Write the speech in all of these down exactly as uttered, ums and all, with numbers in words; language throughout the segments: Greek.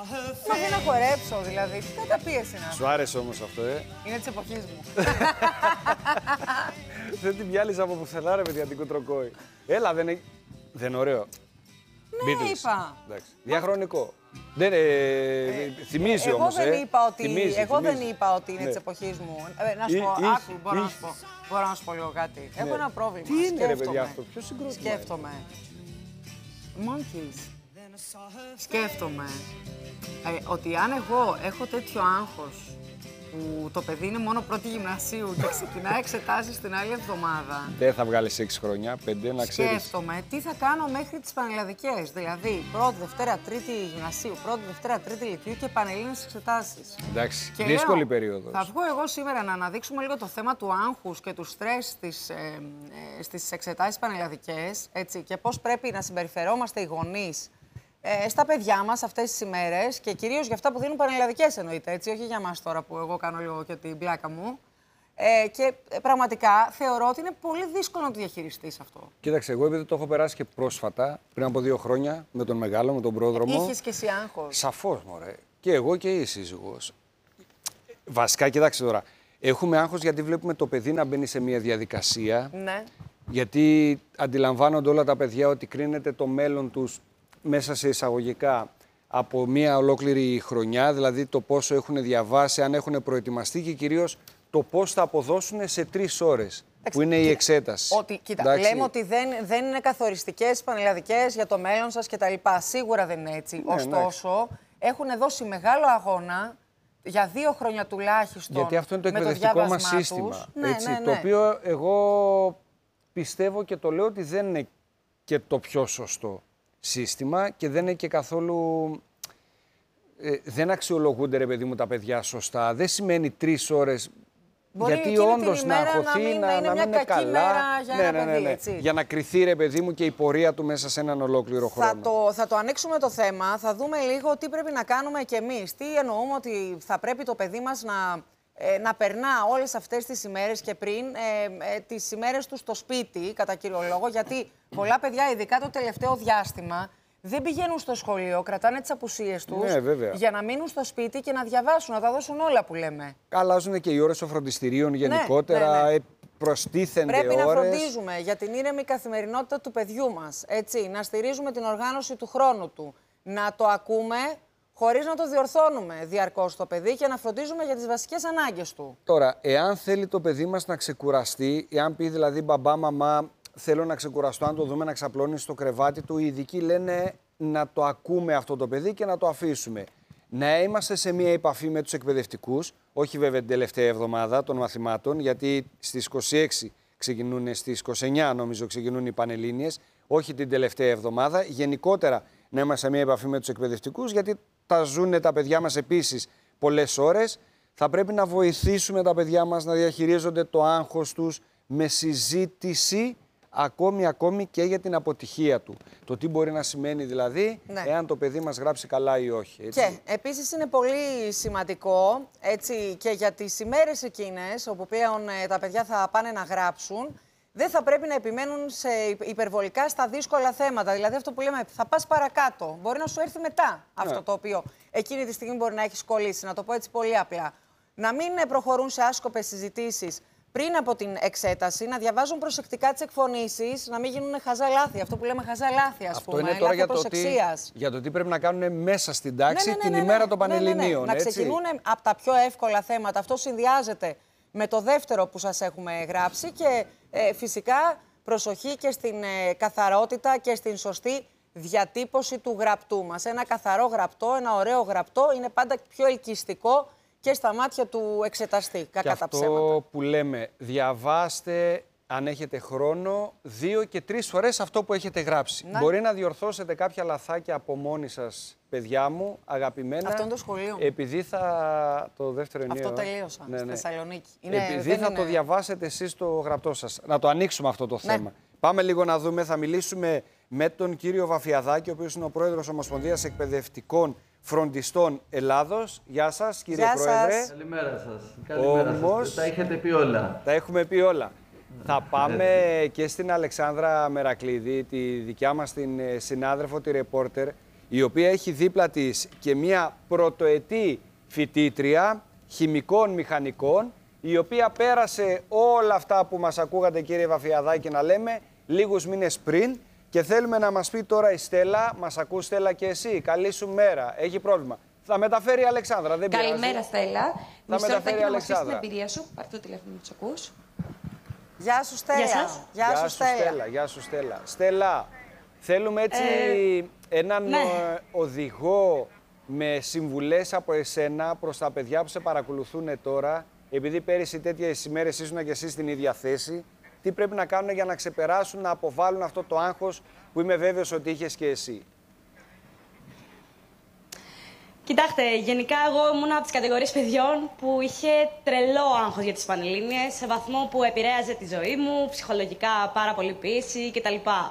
Μα δεν να χορέψω, δηλαδή. Τι καταπίεση να. Σου άρεσε όμως αυτό, ε. Είναι της εποχής μου. Δεν την πιάλεις από πουθενά, ρε παιδιά, την κουτροκόη. Έλα, δεν είναι... Δεν είναι ωραίο. Ναι, Beatles. είπα. Εντάξει. Διαχρονικό. Δεν, ε, ε, θυμίζει εγώ όμως, δεν ε. είπα ότι, θυμίζει, εγώ θυμίζει. δεν είπα ότι είναι Ναι. της εποχής μου. Ε, να σου Ή- πω, ή- άκου, μπορώ ή- να σου πω. Μπορώ να σου πω λίγο κάτι. Έχω Ναι. ένα πρόβλημα. Τι είναι, ρε Σκέφτομαι. παιδιά, αυτό, ποιο συγκρότημα είναι? Σκέφτομαι. Monkeys. Σκέφτομαι ε, ότι αν εγώ έχω τέτοιο άγχος που το παιδί είναι μόνο πρώτη γυμνασίου και ξεκινάει εξετάσεις την άλλη εβδομάδα. Δεν θα βγάλεις έξι χρόνια, πέντε, να ξέρεις. Σκέφτομαι τι θα κάνω μέχρι τις πανελλαδικές. Δηλαδή, πρώτη, Δευτέρα, Τρίτη γυμνασίου, πρώτη, Δευτέρα, Τρίτη λυκείου και πανελλήνιες εξετάσεις. Εντάξει, Και δύσκολη λέω, περίοδος. Θα βγω εγώ σήμερα να αναδείξουμε λίγο το θέμα του άγχους και του στρες στις, ε, ε, στις εξετάσεις πανελλαδικές, έτσι, και πώς πρέπει να συμπεριφερόμαστε οι γονείς ε, στα παιδιά μας αυτές τις ημέρες και κυρίως για αυτά που δίνουν πανελλαδικές εννοείται, έτσι, όχι για μας τώρα που εγώ κάνω λίγο και την πλάκα μου. Ε, και ε, πραγματικά θεωρώ ότι είναι πολύ δύσκολο να το διαχειριστείς αυτό. Κοίταξε, εγώ επειδή το έχω περάσει και πρόσφατα, πριν από δύο χρόνια, με τον μεγάλο, με τον πρόδρομο. Είχες και εσύ άγχος. Σαφώς, μωρέ. Και εγώ και η σύζυγος. Βασικά, κοιτάξτε τώρα. Έχουμε άγχος γιατί βλέπουμε το παιδί να μπαίνει σε μια διαδικασία. Ναι. Γιατί αντιλαμβάνονται όλα τα παιδιά ότι κρίνεται το μέλλον τους μέσα σε εισαγωγικά από μια ολόκληρη χρονιά. Δηλαδή το πόσο έχουν διαβάσει, αν έχουν προετοιμαστεί και κυρίως το πώς θα αποδώσουν σε τρεις ώρες. Που είναι η εξέταση. Ότι, κοίτα, Εντάξει. λέμε ότι δεν, δεν είναι καθοριστικές πανελλαδικές για το μέλλον σας κτλ. Σίγουρα δεν είναι έτσι. Ναι, Ωστόσο, έχουν δώσει μεγάλο αγώνα για δύο χρόνια τουλάχιστον. Γιατί αυτό είναι το με εκπαιδευτικό μας διάβασμά σύστημα. τους. Ναι, έτσι, ναι, ναι. Το οποίο εγώ πιστεύω και το λέω ότι δεν είναι και το πιο σωστό σύστημα και δεν είναι και καθόλου... Ε, δεν αξιολογούνται, ρε παιδί μου, τα παιδιά σωστά. Δεν σημαίνει τρεις ώρες. Μπορεί γιατί εκείνη την όντως να ημέρα να αγχωθεί, μην- να, να είναι να μια μην είναι κακή καλά. μέρα για ναι, ένα ναι, ναι, παιδί, ναι. έτσι. Για να κρυθεί, ρε παιδί μου, και η πορεία του μέσα σε έναν ολόκληρο χρόνο. Θα το, θα το ανοίξουμε το θέμα, θα δούμε λίγο τι πρέπει να κάνουμε κι εμείς. Τι εννοούμε ότι θα πρέπει το παιδί μας να, ε, να περνά όλες αυτές τις ημέρες και πριν, ε, ε, τις ημέρες του στο σπίτι, κατά κύριο λόγο, γιατί πολλά παιδιά, ειδικά το τελευταίο διάστημα, δεν πηγαίνουν στο σχολείο, κρατάνε τις απουσίες τους Ναι, βέβαια. για να μείνουν στο σπίτι και να διαβάσουν, να τα δώσουν όλα που λέμε. Αλλάζουν και οι ώρες των φροντιστηρίων γενικότερα. ναι, ναι. ε, Προστίθενται Πρέπει να ώρες. φροντίζουμε για την ήρεμη καθημερινότητα του παιδιού μας, έτσι, να στηρίζουμε την οργάνωση του χρόνου του, να το ακούμε χωρίς να το διορθώνουμε διαρκώς το παιδί και να φροντίζουμε για τις βασικές ανάγκες του. Τώρα, εάν θέλει το παιδί μας να ξεκουραστεί, εάν πει δηλαδή μπαμπά, μαμά, θέλω να ξεκουραστώ, αν το δούμε να ξαπλώνει στο κρεβάτι του, οι ειδικοί λένε να το ακούμε αυτό το παιδί και να το αφήσουμε. Να είμαστε σε μια επαφή με τους εκπαιδευτικούς, όχι βέβαια την τελευταία εβδομάδα των μαθημάτων, γιατί στις είκοσι έξι ξεκινούν, στις είκοσι εννιά νομίζω ξεκινούν οι Πανελλήνιες, όχι την τελευταία εβδομάδα. Γενικότερα να είμαστε σε μια επαφή με τους εκπαιδευτικούς, γιατί τα ζουν τα παιδιά μας επίσης πολλές ώρες. Θα πρέπει να βοηθήσουμε τα παιδιά μας να διαχειρίζονται το άγχος τους με συζήτηση, ακόμη, ακόμη και για την αποτυχία του. Το τι μπορεί να σημαίνει δηλαδή, Ναι. εάν το παιδί μας γράψει καλά ή όχι. Έτσι. Και επίσης είναι πολύ σημαντικό, έτσι, και για τις ημέρες εκείνες, όπου πλέον ε, τα παιδιά θα πάνε να γράψουν, δεν θα πρέπει να επιμένουν σε υπερβολικά στα δύσκολα θέματα. Δηλαδή αυτό που λέμε, θα πας παρακάτω. Μπορεί να σου έρθει μετά αυτό Ναι. το οποίο εκείνη τη στιγμή μπορεί να έχει κολλήσει. Να το πω έτσι πολύ απλά. Να μην ε, προχωρούν σε άσκοπες συζητήσεις πριν από την εξέταση, να διαβάζουν προσεκτικά τις εκφωνήσεις, να μην γίνουν χαζά λάθη. Αυτό που λέμε χαζά λάθη, ας Αυτό πούμε. είναι τώρα λάθη για το, τι, προσεξίας. για το τι πρέπει να κάνουν μέσα στην τάξη Ναι, ναι, ναι, την ναι, ημέρα ναι. των Ναι, ναι, ναι. Πανελληνίων. Να έτσι. ξεκινούν από τα πιο εύκολα θέματα. Αυτό συνδυάζεται με το δεύτερο που σας έχουμε γράψει και ε, φυσικά προσοχή και στην ε, καθαρότητα και στην σωστή διατύπωση του γραπτού μας. Ένα καθαρό γραπτό, ένα ωραίο γραπτό είναι πάντα πιο ελκυστικό και στα μάτια του εξεταστή. Και Κακά τα αυτό ψέματα. που λέμε, διαβάστε αν έχετε χρόνο δύο και τρεις φορές αυτό που έχετε γράψει. Ναι. Μπορεί να διορθώσετε κάποια λαθάκια από μόνοι σας, παιδιά μου, αγαπημένα. Αυτό είναι το σχολείο μου. Επειδή θα... Το δεύτερο ενίο. Αυτό τελείωσα Ναι, στη ναι. Θεσσαλονίκη. Είναι- Επειδή δεν θα είναι- το διαβάσετε εσείς το γραπτό σας. Να το ανοίξουμε αυτό το Ναι. θέμα. Πάμε λίγο να δούμε, θα μιλήσουμε με τον κύριο Βαφιαδάκη, ο οποίος είναι ο πρόεδρος Ομοσπονδίας Εκπαιδευτικών Φροντιστών Ελλάδος. Γεια σας, κύριε Γεια Πρόεδρε. σας. Καλημέρα σας. Καλημέρα Όμως- σας. Τα έχετε πει όλα. Τα έχουμε πει όλα. Θα πάμε και στην Αλεξάνδρα Μερακλήδη, τη δικιά μας την ε, συνάδελφο, τη ρεπόρτερ, η οποία έχει δίπλα της και μια πρωτοετή φοιτήτρια χημικών μηχανικών, η οποία πέρασε όλα αυτά που μας ακούγατε, κύριε Βαφιαδάκη, να λέμε λίγους μήνες πριν, και θέλουμε να μας πει τώρα η Στέλλα. Μας ακούς, Στέλλα, και εσύ? Καλή σου μέρα. Έχει πρόβλημα. Θα μεταφέρει η Αλεξάνδρα, δεν πειράζει. Καλημέρα, Στέλλα. Θα Μισό μεταφέρει η λεπτάκι να μας πεις Αλεξάνδρα. την εμπειρία σου. Πάρε το τηλέφωνο να τους ακούς. Γεια σου, Στέλλα. Γεια σας. Γεια Γεια σου, σου, Στέλλα. Στέλλα. Γεια σου, Στέλλα. Στέλλα, θέλουμε έτσι Ε, έναν ναι. ε, οδηγό με συμβουλές από εσένα προς τα παιδιά που σε παρακολουθούν τώρα, επειδή πέρυσι τέτοιες ημέρες ήσουν και εσύ στην ίδια θέση. Τι πρέπει να κάνουν για να ξεπεράσουν, να αποβάλουν αυτό το άγχος που είμαι βέβαιος ότι είχες και εσύ? Κοιτάξτε, γενικά εγώ ήμουν από τις κατηγορίες παιδιών που είχε τρελό άγχος για τις Πανελλήνιες, σε βαθμό που επηρέαζε τη ζωή μου, ψυχολογικά πάρα πολύ πίεση κτλ.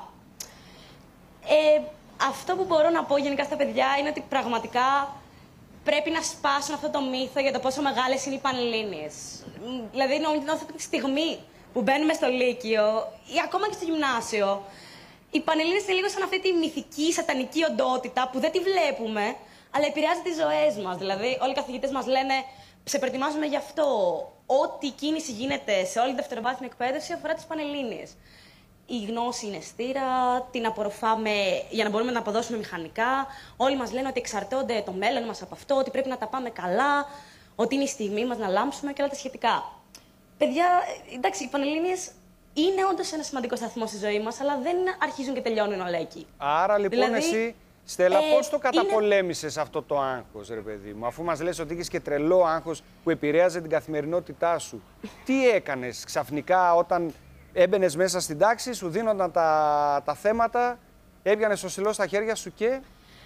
Ε, αυτό που μπορώ να πω γενικά στα παιδιά είναι ότι πραγματικά πρέπει να σπάσουν αυτό το μύθο για το πόσο μεγάλες είναι οι Πανελλήνιες. Δηλαδή, νομίζω ότι τη στιγμή που μπαίνουμε στο Λύκειο ή ακόμα και στο Γυμνάσιο, οι Πανελλήνιες είναι λίγο σαν αυτή τη μυθική, σατανική οντότητα που δεν τη βλέπουμε, αλλά επηρεάζει τις ζωές μας. Δηλαδή, όλοι οι καθηγητές μας λένε, σε προετοιμάζουμε γι' αυτό. Ό,τι κίνηση γίνεται σε όλη τη δευτεροβάθμια εκπαίδευση αφορά τις Πανελλήνιες. Η γνώση είναι στήρα, την απορροφάμε για να μπορούμε να αποδώσουμε μηχανικά. Όλοι μας λένε ότι εξαρτώνται το μέλλον μας από αυτό, ότι πρέπει να τα πάμε καλά, ότι είναι η στιγμή μας να λάμψουμε και όλα τα σχετικά. Παιδιά, εντάξει, οι Πανελλήνιες είναι όντως ένα σημαντικό σταθμό στη ζωή μας, αλλά δεν αρχίζουν και τελειώνουν όλα εκεί. Άρα λοιπόν Δηλαδή, εσύ, Στέλλα, ε, πώς το είναι- καταπολέμησες αυτό το άγχος, ρε παιδί μου, αφού μας λες ότι είχες και τρελό άγχος που επηρέαζε την καθημερινότητά σου? Τι έκανες ξαφνικά όταν έμπαινες μέσα στην τάξη, σου δίνονταν τα, τα θέματα, έπιανες το στυλό στα χέρια σου και...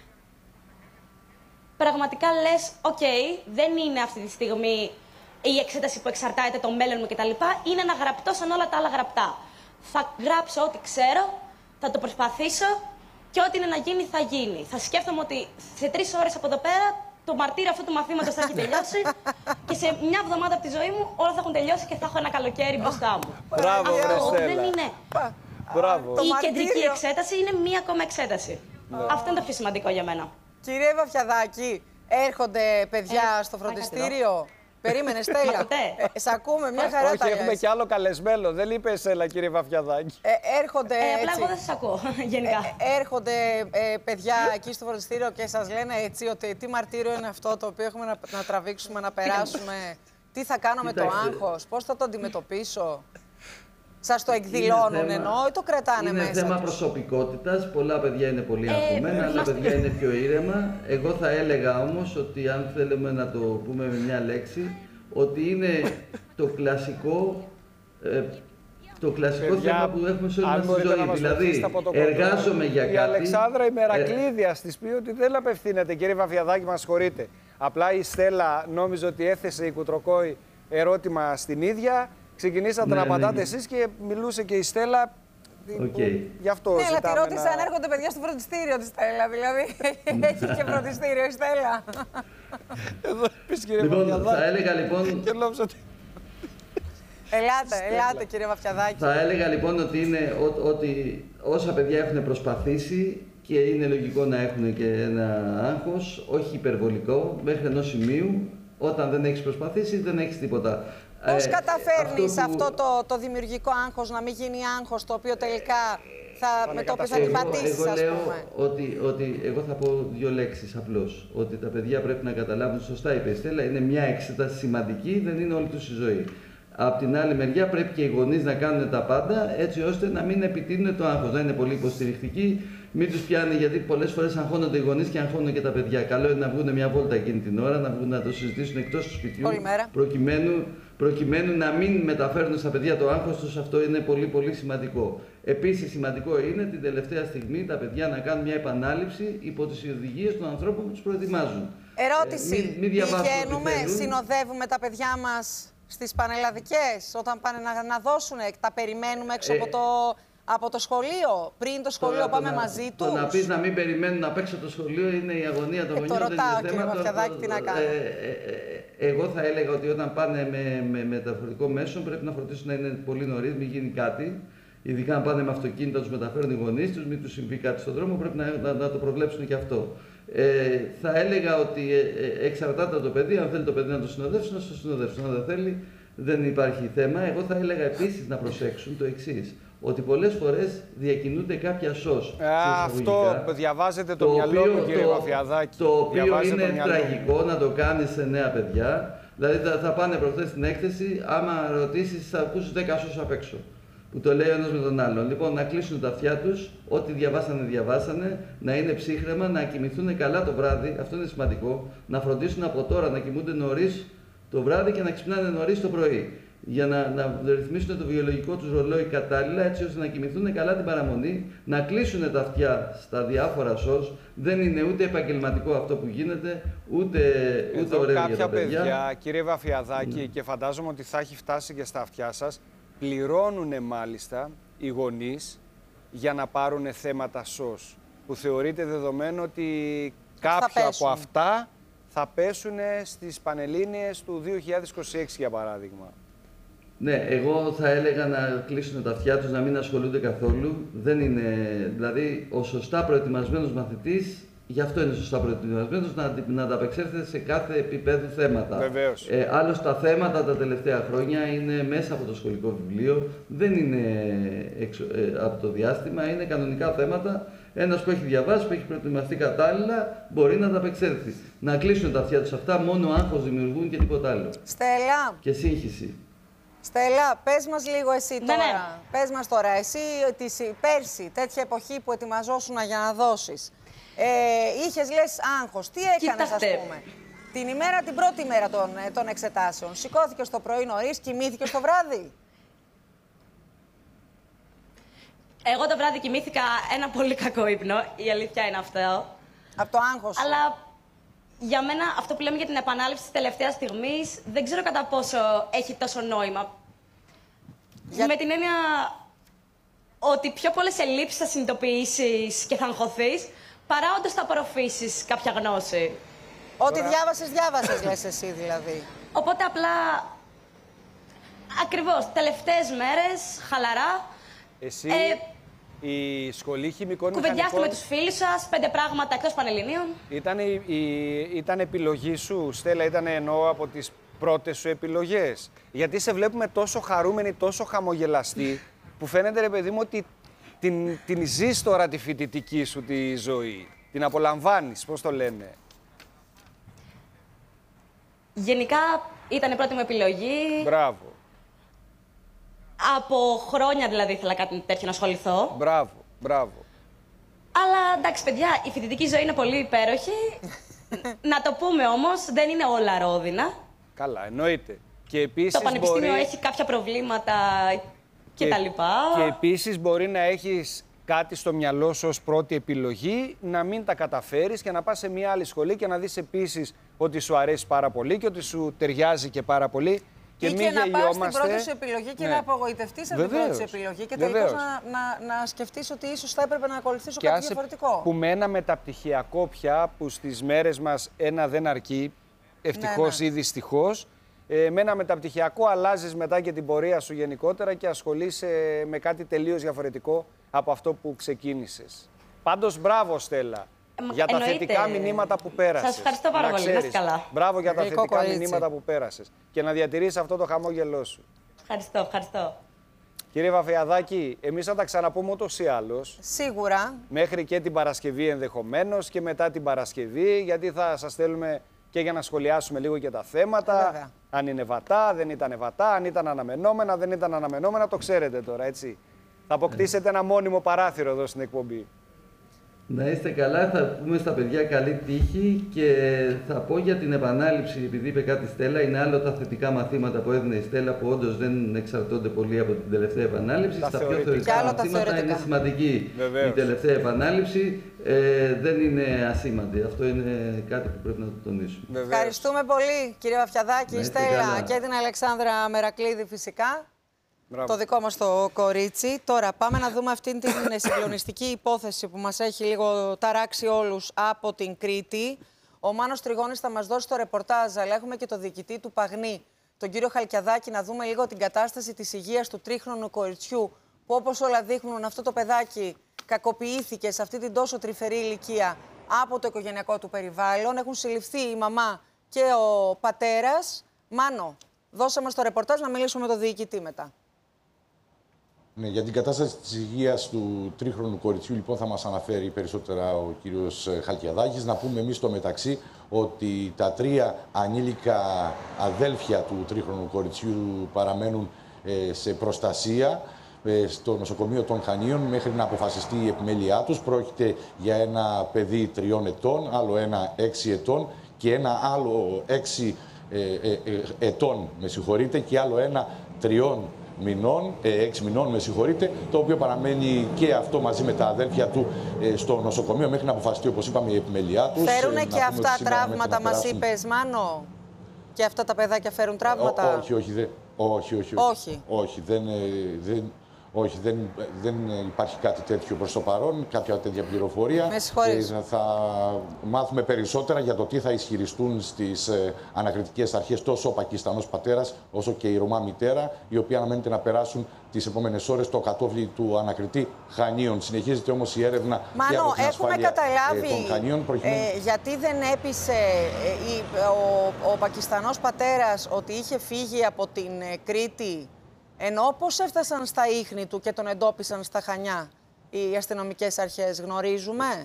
Πραγματικά λες, οκ, δεν είναι αυτή τη στιγμή η εξέταση που εξαρτάται το μέλλον μου κτλ. Είναι ένα γραπτό σαν όλα τα άλλα γραπτά. Θα γράψω ό,τι ξέρω, θα το προσπαθήσω και ό,τι είναι να γίνει θα γίνει. Θα σκέφτομαι ότι σε τρεις ώρες από εδώ πέρα το μαρτύριο αυτού του μαθήματος θα έχει τελειώσει και σε μια εβδομάδα από τη ζωή μου όλα θα έχουν τελειώσει και θα έχω ένα καλοκαίρι μπροστά μου. Μπράβο, βρε Αυτό Στέλλα. δεν είναι. Μπράβο. Το Η μαρτύριο. κεντρική εξέταση είναι μία ακόμα εξέταση. Αυτό είναι το πιο σημαντικό για μένα. Κύριε Βαφιαδάκη, έρχονται παιδιά Ε, στο πάει φροντιστήριο? Περίμενε, Στέλλα. ακούτε? Ε, σ' ακούμε, μια χαρά τα Όχι, έχουμε λες. κι άλλο καλεσμένο. Δεν είπε Στέλλα, κύριε Βαφιαδάκη. Ε, έρχονται Ε, απλά έτσι. εγώ δεν σας ακούω, γενικά. Ε, έρχονται ε, παιδιά εκεί στο φροντιστήριο και σας λένε έτσι ότι τι μαρτύριο είναι αυτό το οποίο έχουμε να, να τραβήξουμε, να περάσουμε. Τι θα κάνω με το Κοιτάξτε. άγχος, πώς θα το αντιμετωπίσω. Σας το εκδηλώνουν Είναι θέμα- εννοώ ή το κρατάνε είναι μέσα θέμα τους? προσωπικότητας. Πολλά παιδιά είναι πολύ Ε, αγχωμένα, άλλα είμαστε- παιδιά είναι πιο ήρεμα. Εγώ θα έλεγα όμως ότι αν θέλουμε να το πούμε με μια λέξη, ότι είναι το κλασικό, ε, το κλασικό Παιδιά, θέμα που έχουμε σε όλη αν μας τη μπορείτε να ζωή. μας Δηλαδή, βοηθήσετε από το κοντό. εργάζομαι για κάτι. Η Αλεξάνδρα η ε, Μερακλίδια της πει ότι δεν απευθύνεται. Κύριε Βαφιαδάκη, μας συγχωρείτε. Απλά η Στέλλα νόμιζε ότι έθεσε η Κουτροκόη ερώτημα στην ίδια. Ξεκινήσατε Ναι, να ναι, απαντάτε ναι. εσείς και μιλούσε και η Στέλλα. Οκ. Γι' αυτό Ναι, αλλά τη ζητάμε ρώτησα να- αν έρχονται παιδιά στο φροντιστήριο τη Στέλλα. Δηλαδή, έχει και φροντιστήριο η Στέλλα. Εδώ είπες, κύριε Λοιπόν, Βαφιαδάκη. θα έλεγα λοιπόν Και νόμιζα ότι... Ελάτε, ελάτε κύριε Βαφιαδάκη. Θα έλεγα λοιπόν ότι είναι ό- ότι όσα παιδιά έχουν προσπαθήσει και είναι λογικό να έχουν και ένα άγχος, όχι υπερβολικό, μέχρι ενός σημείου, όταν δεν έχεις προσπαθήσει δεν έχεις τίποτα. Πώς Ε, καταφέρνεις αυτό αυτό, που- το, το δημιουργικό άγχος να μην γίνει άγχος το οποίο τελικά θα, με το οποίο θα καταφέρει. την Εγώ, πατήσεις, εγώ ας λέω πούμε. ότι, ότι εγώ θα πω δύο λέξεις απλώς. Ότι τα παιδιά πρέπει να καταλάβουν, σωστά είπε η Στέλλα, είναι μια εξέταση σημαντική, δεν είναι όλη τους η ζωή. Απ' την άλλη μεριά πρέπει και οι γονείς να κάνουν τα πάντα έτσι ώστε να μην επιτείνουν το άγχος, να είναι πολύ υποστηρικτικοί, μην τους πιάνει γιατί πολλές φορές αγχώνονται οι γονείς και αγχώνουν και τα παιδιά. Καλό είναι να βγουν μια βόλτα εκείνη την ώρα, να βγουν να το συζητήσουν εκτός του σπιτιού, Όλη μέρα. προκειμένου, προκειμένου να μην μεταφέρουν στα παιδιά το άγχος τους, αυτό είναι πολύ πολύ σημαντικό. Επίσης σημαντικό είναι την τελευταία στιγμή τα παιδιά να κάνουν μια επανάληψη υπό τις οδηγίες των ανθρώπων που τους προετοιμάζουν. Ερώτηση, Ε, μην- μην διαβάσουν ό,τι πηγαίνουμε, θέλουν. συνοδεύουμε τα παιδιά μας στις πανελλαδικές όταν πάνε να, να δώσουν, τα περιμένουμε έξω Ε, από, το, από το σχολείο, πριν το σχολείο Τώρα, πάμε το να- μαζί Το τους. να πεις να μην περιμένουν απ' έξω το σχολείο είναι η αγωνία των Ε, το γονιών. δεν ρωτάω, είναι κύριε θέμα. Το- Μαφιαδάκη, το- τι να κάνω. ε, ε, ε, εγώ θα έλεγα ότι όταν πάνε με, με μεταφορικό μέσο πρέπει να φροντίσουν να είναι πολύ νωρίς, μην γίνει κάτι. Ειδικά αν πάνε με αυτοκίνητα, τους μεταφέρουν οι γονείς τους, μην τους συμβεί κάτι στον δρόμο, πρέπει να, να, να το προβλέψουν και αυτό. Ε, θα έλεγα ότι ε, εξαρτάται από το παιδί. Αν θέλει το παιδί να το συνοδεύσει, να το συνοδεύσει. Αν δεν θέλει, δεν υπάρχει θέμα. Εγώ θα έλεγα επίσης να προσέξουν το εξής. Ότι πολλές φορές διακινούνται κάποια σως. Αυτό διαβάζετε το, το μυαλό μου, κύριε Βαφιαδάκη. Το οποίο διαβάζετε είναι τραγικό να το κάνει σε νέα παιδιά. Δηλαδή θα, θα πάνε προχθές στην έκθεση, άμα ρωτήσεις θα ακούσεις δέκα σως απ' έξω. Που το λέει ο ένας με τον άλλον. Λοιπόν, να κλείσουν τα αυτιά τους, ό,τι διαβάσανε, διαβάσανε, να είναι ψύχρεμα, να κοιμηθούν καλά το βράδυ, αυτό είναι σημαντικό. Να φροντίσουν από τώρα να κοιμούνται νωρίς το βράδυ και να ξυπνάνε νωρίς το πρωί. Για να, να ρυθμίσουν το βιολογικό τους ρολόι κατάλληλα, έτσι ώστε να κοιμηθούν καλά την παραμονή, να κλείσουν τα αυτιά στα διάφορα σως. Δεν είναι ούτε επαγγελματικό αυτό που γίνεται, ούτε, ούτε ωραίο για τα παιδιά. Κάποια παιδιά, κύριε Βαφιαδάκη, mm. και φαντάζομαι ότι θα έχει φτάσει και στα αυτιά σας, πληρώνουν μάλιστα οι γονείς για να πάρουν θέματα σως, που θεωρείται δεδομένο ότι κάποια από αυτά θα πέσουν στις Πανελλήνιες του δύο χιλιάδες είκοσι έξι, για παράδειγμα. Ναι, εγώ θα έλεγα να κλείσουν τα αυτιά τους, να μην ασχολούνται καθόλου. Δεν είναι, δηλαδή, ο σωστά προετοιμασμένος μαθητής, γι' αυτό είναι σωστά προετοιμασμένος, να, να ανταπεξέλθει σε κάθε επίπεδο θέματα. Βεβαίως. Ε, άλλως τα θέματα τα τελευταία χρόνια είναι μέσα από το σχολικό βιβλίο, δεν είναι εξω, ε, από το διάστημα, είναι κανονικά θέματα. Ένας που έχει διαβάσει, που έχει προετοιμαστεί κατάλληλα, μπορεί να ανταπεξέλθει. Να κλείσουν τα αυτιά τους αυτά, μόνο άγχος δημιουργούν και τίποτα άλλο. Στέλλα. Και σύγχυση. Στέλλα, πες μας λίγο εσύ ναι, τώρα. Ναι. Πες μας τώρα, εσύ της, πέρσι, τέτοια εποχή που ετοιμαζόσουν για να δώσεις, ε, είχες λες άγχος. Τι έκανες, ας πούμε, την ημέρα, την πρώτη μέρα των, των εξετάσεων? Σηκώθηκες το πρωί νωρίς, κοιμήθηκες το βράδυ? Εγώ το βράδυ κοιμήθηκα ένα πολύ κακό ύπνο, η αλήθεια είναι αυτό. Από το άγχος. Αλλά για μένα αυτό που λέμε για την επανάληψη της τελευταίας στιγμής, δεν ξέρω κατά πόσο έχει τόσο νόημα. Για... Με την έννοια ότι πιο πολλές ελλείψεις θα συνειδητοποιήσεις και θα αγχωθείς, παρά όντως θα απορροφήσεις κάποια γνώση. Ό,τι Ωραία. διάβασες, διάβασες, λες εσύ δηλαδή. Οπότε απλά, ακριβώς, τελευταίες μέρες, χαλαρά. Εσύ, ε, η σχολή χημικών μηχανικών... Κουβεντιάστε με τους φίλους σας, πέντε πράγματα εκτός Πανελληνίων. Ήταν, η, η, ήταν επιλογή σου, Στέλλα, ήταν εννοώ από τις πρώτες σου επιλογές? Γιατί σε βλέπουμε τόσο χαρούμενη, τόσο χαμογελαστή, που φαίνεται, ρε παιδί μου, ότι την, την ζεις τώρα τη φοιτητική σου τη ζωή. Την απολαμβάνεις, πώς το λένε. Γενικά ήταν η πρώτη μου επιλογή. Μπράβο. Από χρόνια δηλαδή ήθελα κάτι τέτοιο να ασχοληθώ. Μπράβο, μπράβο. Αλλά εντάξει, παιδιά, η φοιτητική ζωή είναι πολύ υπέροχη. Να το πούμε όμως, δεν είναι όλα ρόδινα. Καλά, εννοείται. Και επίσης το πανεπιστήμιο μπορεί... έχει κάποια προβλήματα και, και τα λοιπά. Και επίσης μπορεί να έχεις κάτι στο μυαλό σου ως πρώτη επιλογή, να μην τα καταφέρεις και να πας σε μια άλλη σχολή και να δεις επίσης ότι σου αρέσει πάρα πολύ και ότι σου ταιριάζει και πάρα πολύ. Και, ή μην και να γελιόμαστε... πας στην πρώτη σου επιλογή και ναι. να απογοητευτείς από την πρώτη σου επιλογή και τελικώς να, να, να σκεφτείς ότι ίσως θα έπρεπε να ακολουθήσω και κάτι διαφορετικό. Που με ένα μεταπτυχιακό πια, που στις μέρες μας ένα δεν αρκεί, ευτυχώς ναι, ναι. ή δυστυχώς, ε, με ένα μεταπτυχιακό αλλάζεις μετά και την πορεία σου γενικότερα και ασχολείσαι με κάτι τελείως διαφορετικό από αυτό που ξεκίνησες. Πάντως, μπράβο, Στέλλα. Για τα εννοείται. θετικά μηνύματα που πέρασες. Σας ευχαριστώ πάρα πολύ. Να είστε καλά. Μπράβο για τα Γλυκό θετικά κορίτσι. μηνύματα που πέρασες. Και να διατηρήσεις αυτό το χαμόγελό σου. Ευχαριστώ, ευχαριστώ. Κύριε Βαφιαδάκη, εμείς θα τα ξαναπούμε ούτως ή άλλως. Σίγουρα. Μέχρι και την Παρασκευή ενδεχομένως και μετά την Παρασκευή, γιατί θα σας στέλνουμε και για να σχολιάσουμε λίγο και τα θέματα. Βέβαια. Αν είναι βατά, δεν ήταν βατά, αν ήταν αναμενόμενα, δεν ήταν αναμενόμενα, το ξέρετε τώρα, έτσι. Θα αποκτήσετε ένα μόνιμο παράθυρο εδώ στην εκπομπή. Να είστε καλά, θα πούμε στα παιδιά καλή τύχη και θα πω για την επανάληψη, επειδή είπε κάτι η Στέλλα, είναι άλλο τα θετικά μαθήματα που έδινε η Στέλλα που όντως δεν εξαρτώνται πολύ από την τελευταία επανάληψη. Τα στα θεωρητικά. πιο θεωρητικά Άλλο μαθήματα θεωρητικά. είναι σημαντική. Βεβαίως. Η τελευταία επανάληψη ε, δεν είναι ασήμαντη. Αυτό είναι κάτι που πρέπει να το τονίσουμε. Βεβαίως. Ευχαριστούμε πολύ, κύριε Βαφιαδάκη, η Στέλλα καλά. και την Αλεξάνδρα Μερακλίδη φυσικά. Μπράβο. Το δικό μας το κορίτσι. Τώρα πάμε να δούμε αυτήν την συγκλονιστική υπόθεση που μας έχει λίγο ταράξει όλους από την Κρήτη. Ο Μάνος Τριγώνης θα μας δώσει το ρεπορτάζ, αλλά έχουμε και το διοικητή του Παγνή, τον κύριο Χαλκιαδάκη, να δούμε λίγο την κατάσταση της υγείας του τρίχρονου κοριτσιού που όπως όλα δείχνουν αυτό το παιδάκι κακοποιήθηκε σε αυτή την τόσο τρυφερή ηλικία από το οικογενειακό του περιβάλλον. Έχουν συλληφθεί η μαμά και ο πατέρας. Μάνο, δώσε μας το ρεπορτάζ να μιλήσουμε με τον διοικητή μετά. Ναι, για την κατάσταση της υγείας του τρίχρονου κοριτσιού λοιπόν θα μας αναφέρει περισσότερα ο κύριος Χαλκιαδάκης. Να πούμε εμείς στο μεταξύ ότι τα τρία ανήλικα αδέλφια του τρίχρονου κοριτσιού παραμένουν ε, σε προστασία ε, στο νοσοκομείο των Χανίων μέχρι να αποφασιστεί η επιμέλειά τους. Πρόκειται για ένα παιδί τριών ετών, άλλο ένα έξι ετών και ένα άλλο έξι ε, ε, ε, ετών, με συγχωρείτε, και άλλο ένα τριών μηνών, ε, έξι μηνών, με συγχωρείτε, το οποίο παραμένει και αυτό μαζί με τα αδέλφια του ε, στο νοσοκομείο μέχρι να αποφασιστεί, όπως είπαμε, η επιμέλειά τους. Φέρουνε ε, και αυτά τραύματα, μας είπες, Μάνο? Και αυτά τα παιδάκια φέρουν τραύματα? Ό, όχι, όχι, δε, όχι, όχι, όχι. Όχι. Όχι, δεν, δεν, όχι δεν, δεν υπάρχει κάτι τέτοιο προς το παρόν, κάποια τέτοια πληροφορία. Με συγχωρείς. Ε, θα μάθουμε περισσότερα για το τι θα ισχυριστούν στις ε, ανακριτικές αρχές τόσο ο Πακιστανός πατέρας όσο και η Ρωμά μητέρα, οι οποίοι αναμένεται να περάσουν τις επόμενες ώρες στο κατόφλι του ανακριτή Χανίων. Συνεχίζεται όμως η έρευνα Μάνο, για την έχουμε ασφάλεια καταλάβει, ε, των Χανίων. Προκειμένου... ε, γιατί δεν έπεισε ε, η, ο, ο Πακιστανός πατέρας ότι είχε φύγει από την ε, Κρήτη, ενώ πώς έφτασαν στα ίχνη του και τον εντόπισαν στα Χανιά οι αστυνομικές αρχές, γνωρίζουμε?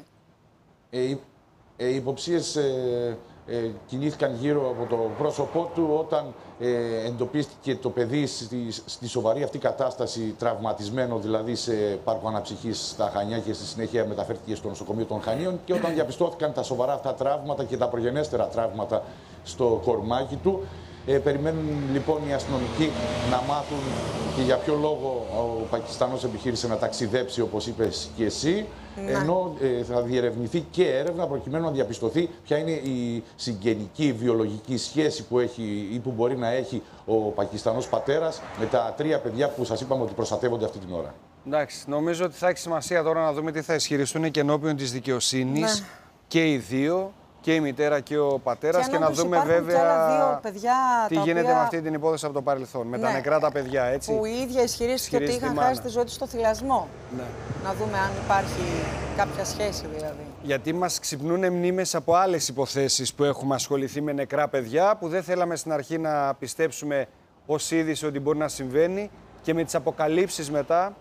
Ε, οι ε, υποψίες ε, ε, κινήθηκαν γύρω από το πρόσωπό του όταν ε, εντοπίστηκε το παιδί στη, στη σοβαρή αυτή κατάσταση, τραυματισμένο δηλαδή σε πάρκο αναψυχής στα Χανιά, και στη συνέχεια μεταφέρθηκε στο νοσοκομείο των Χανίων, και όταν διαπιστώθηκαν τα σοβαρά αυτά τραύματα και τα προγενέστερα τραύματα στο κορμάκι του. Ε, περιμένουν λοιπόν οι αστυνομικοί να μάθουν και για ποιο λόγο ο Πακιστανός επιχείρησε να ταξιδέψει, όπως είπες και εσύ, ναι. Ενώ ε, θα διερευνηθεί και έρευνα προκειμένου να διαπιστωθεί ποια είναι η συγγενική βιολογική σχέση που έχει ή που μπορεί να έχει ο Πακιστανός πατέρας με τα τρία παιδιά που σας είπαμε ότι προστατεύονται αυτή την ώρα. Εντάξει, νομίζω ότι θα έχει σημασία τώρα να δούμε τι θα ισχυριστούν και ενώπιον της δικαιοσύνης, ναι, και οι δύο, και η μητέρα και ο πατέρας, και, και να δούμε βέβαια και άλλα δύο παιδιά, τι τα γίνεται οποία... με αυτή την υπόθεση από το παρελθόν, με, ναι, τα νεκρά τα παιδιά, έτσι. Που η ίδια ισχυρίστηκε ότι είχαν χάσει τη ζωή τους στο θυλασμό. Ναι. Να δούμε αν υπάρχει κάποια σχέση δηλαδή. Γιατί μας ξυπνούν μνήμες από άλλες υποθέσεις που έχουμε ασχοληθεί με νεκρά παιδιά, που δεν θέλαμε στην αρχή να πιστέψουμε ως είδηση ότι μπορεί να συμβαίνει, και με τις αποκαλύψεις μετά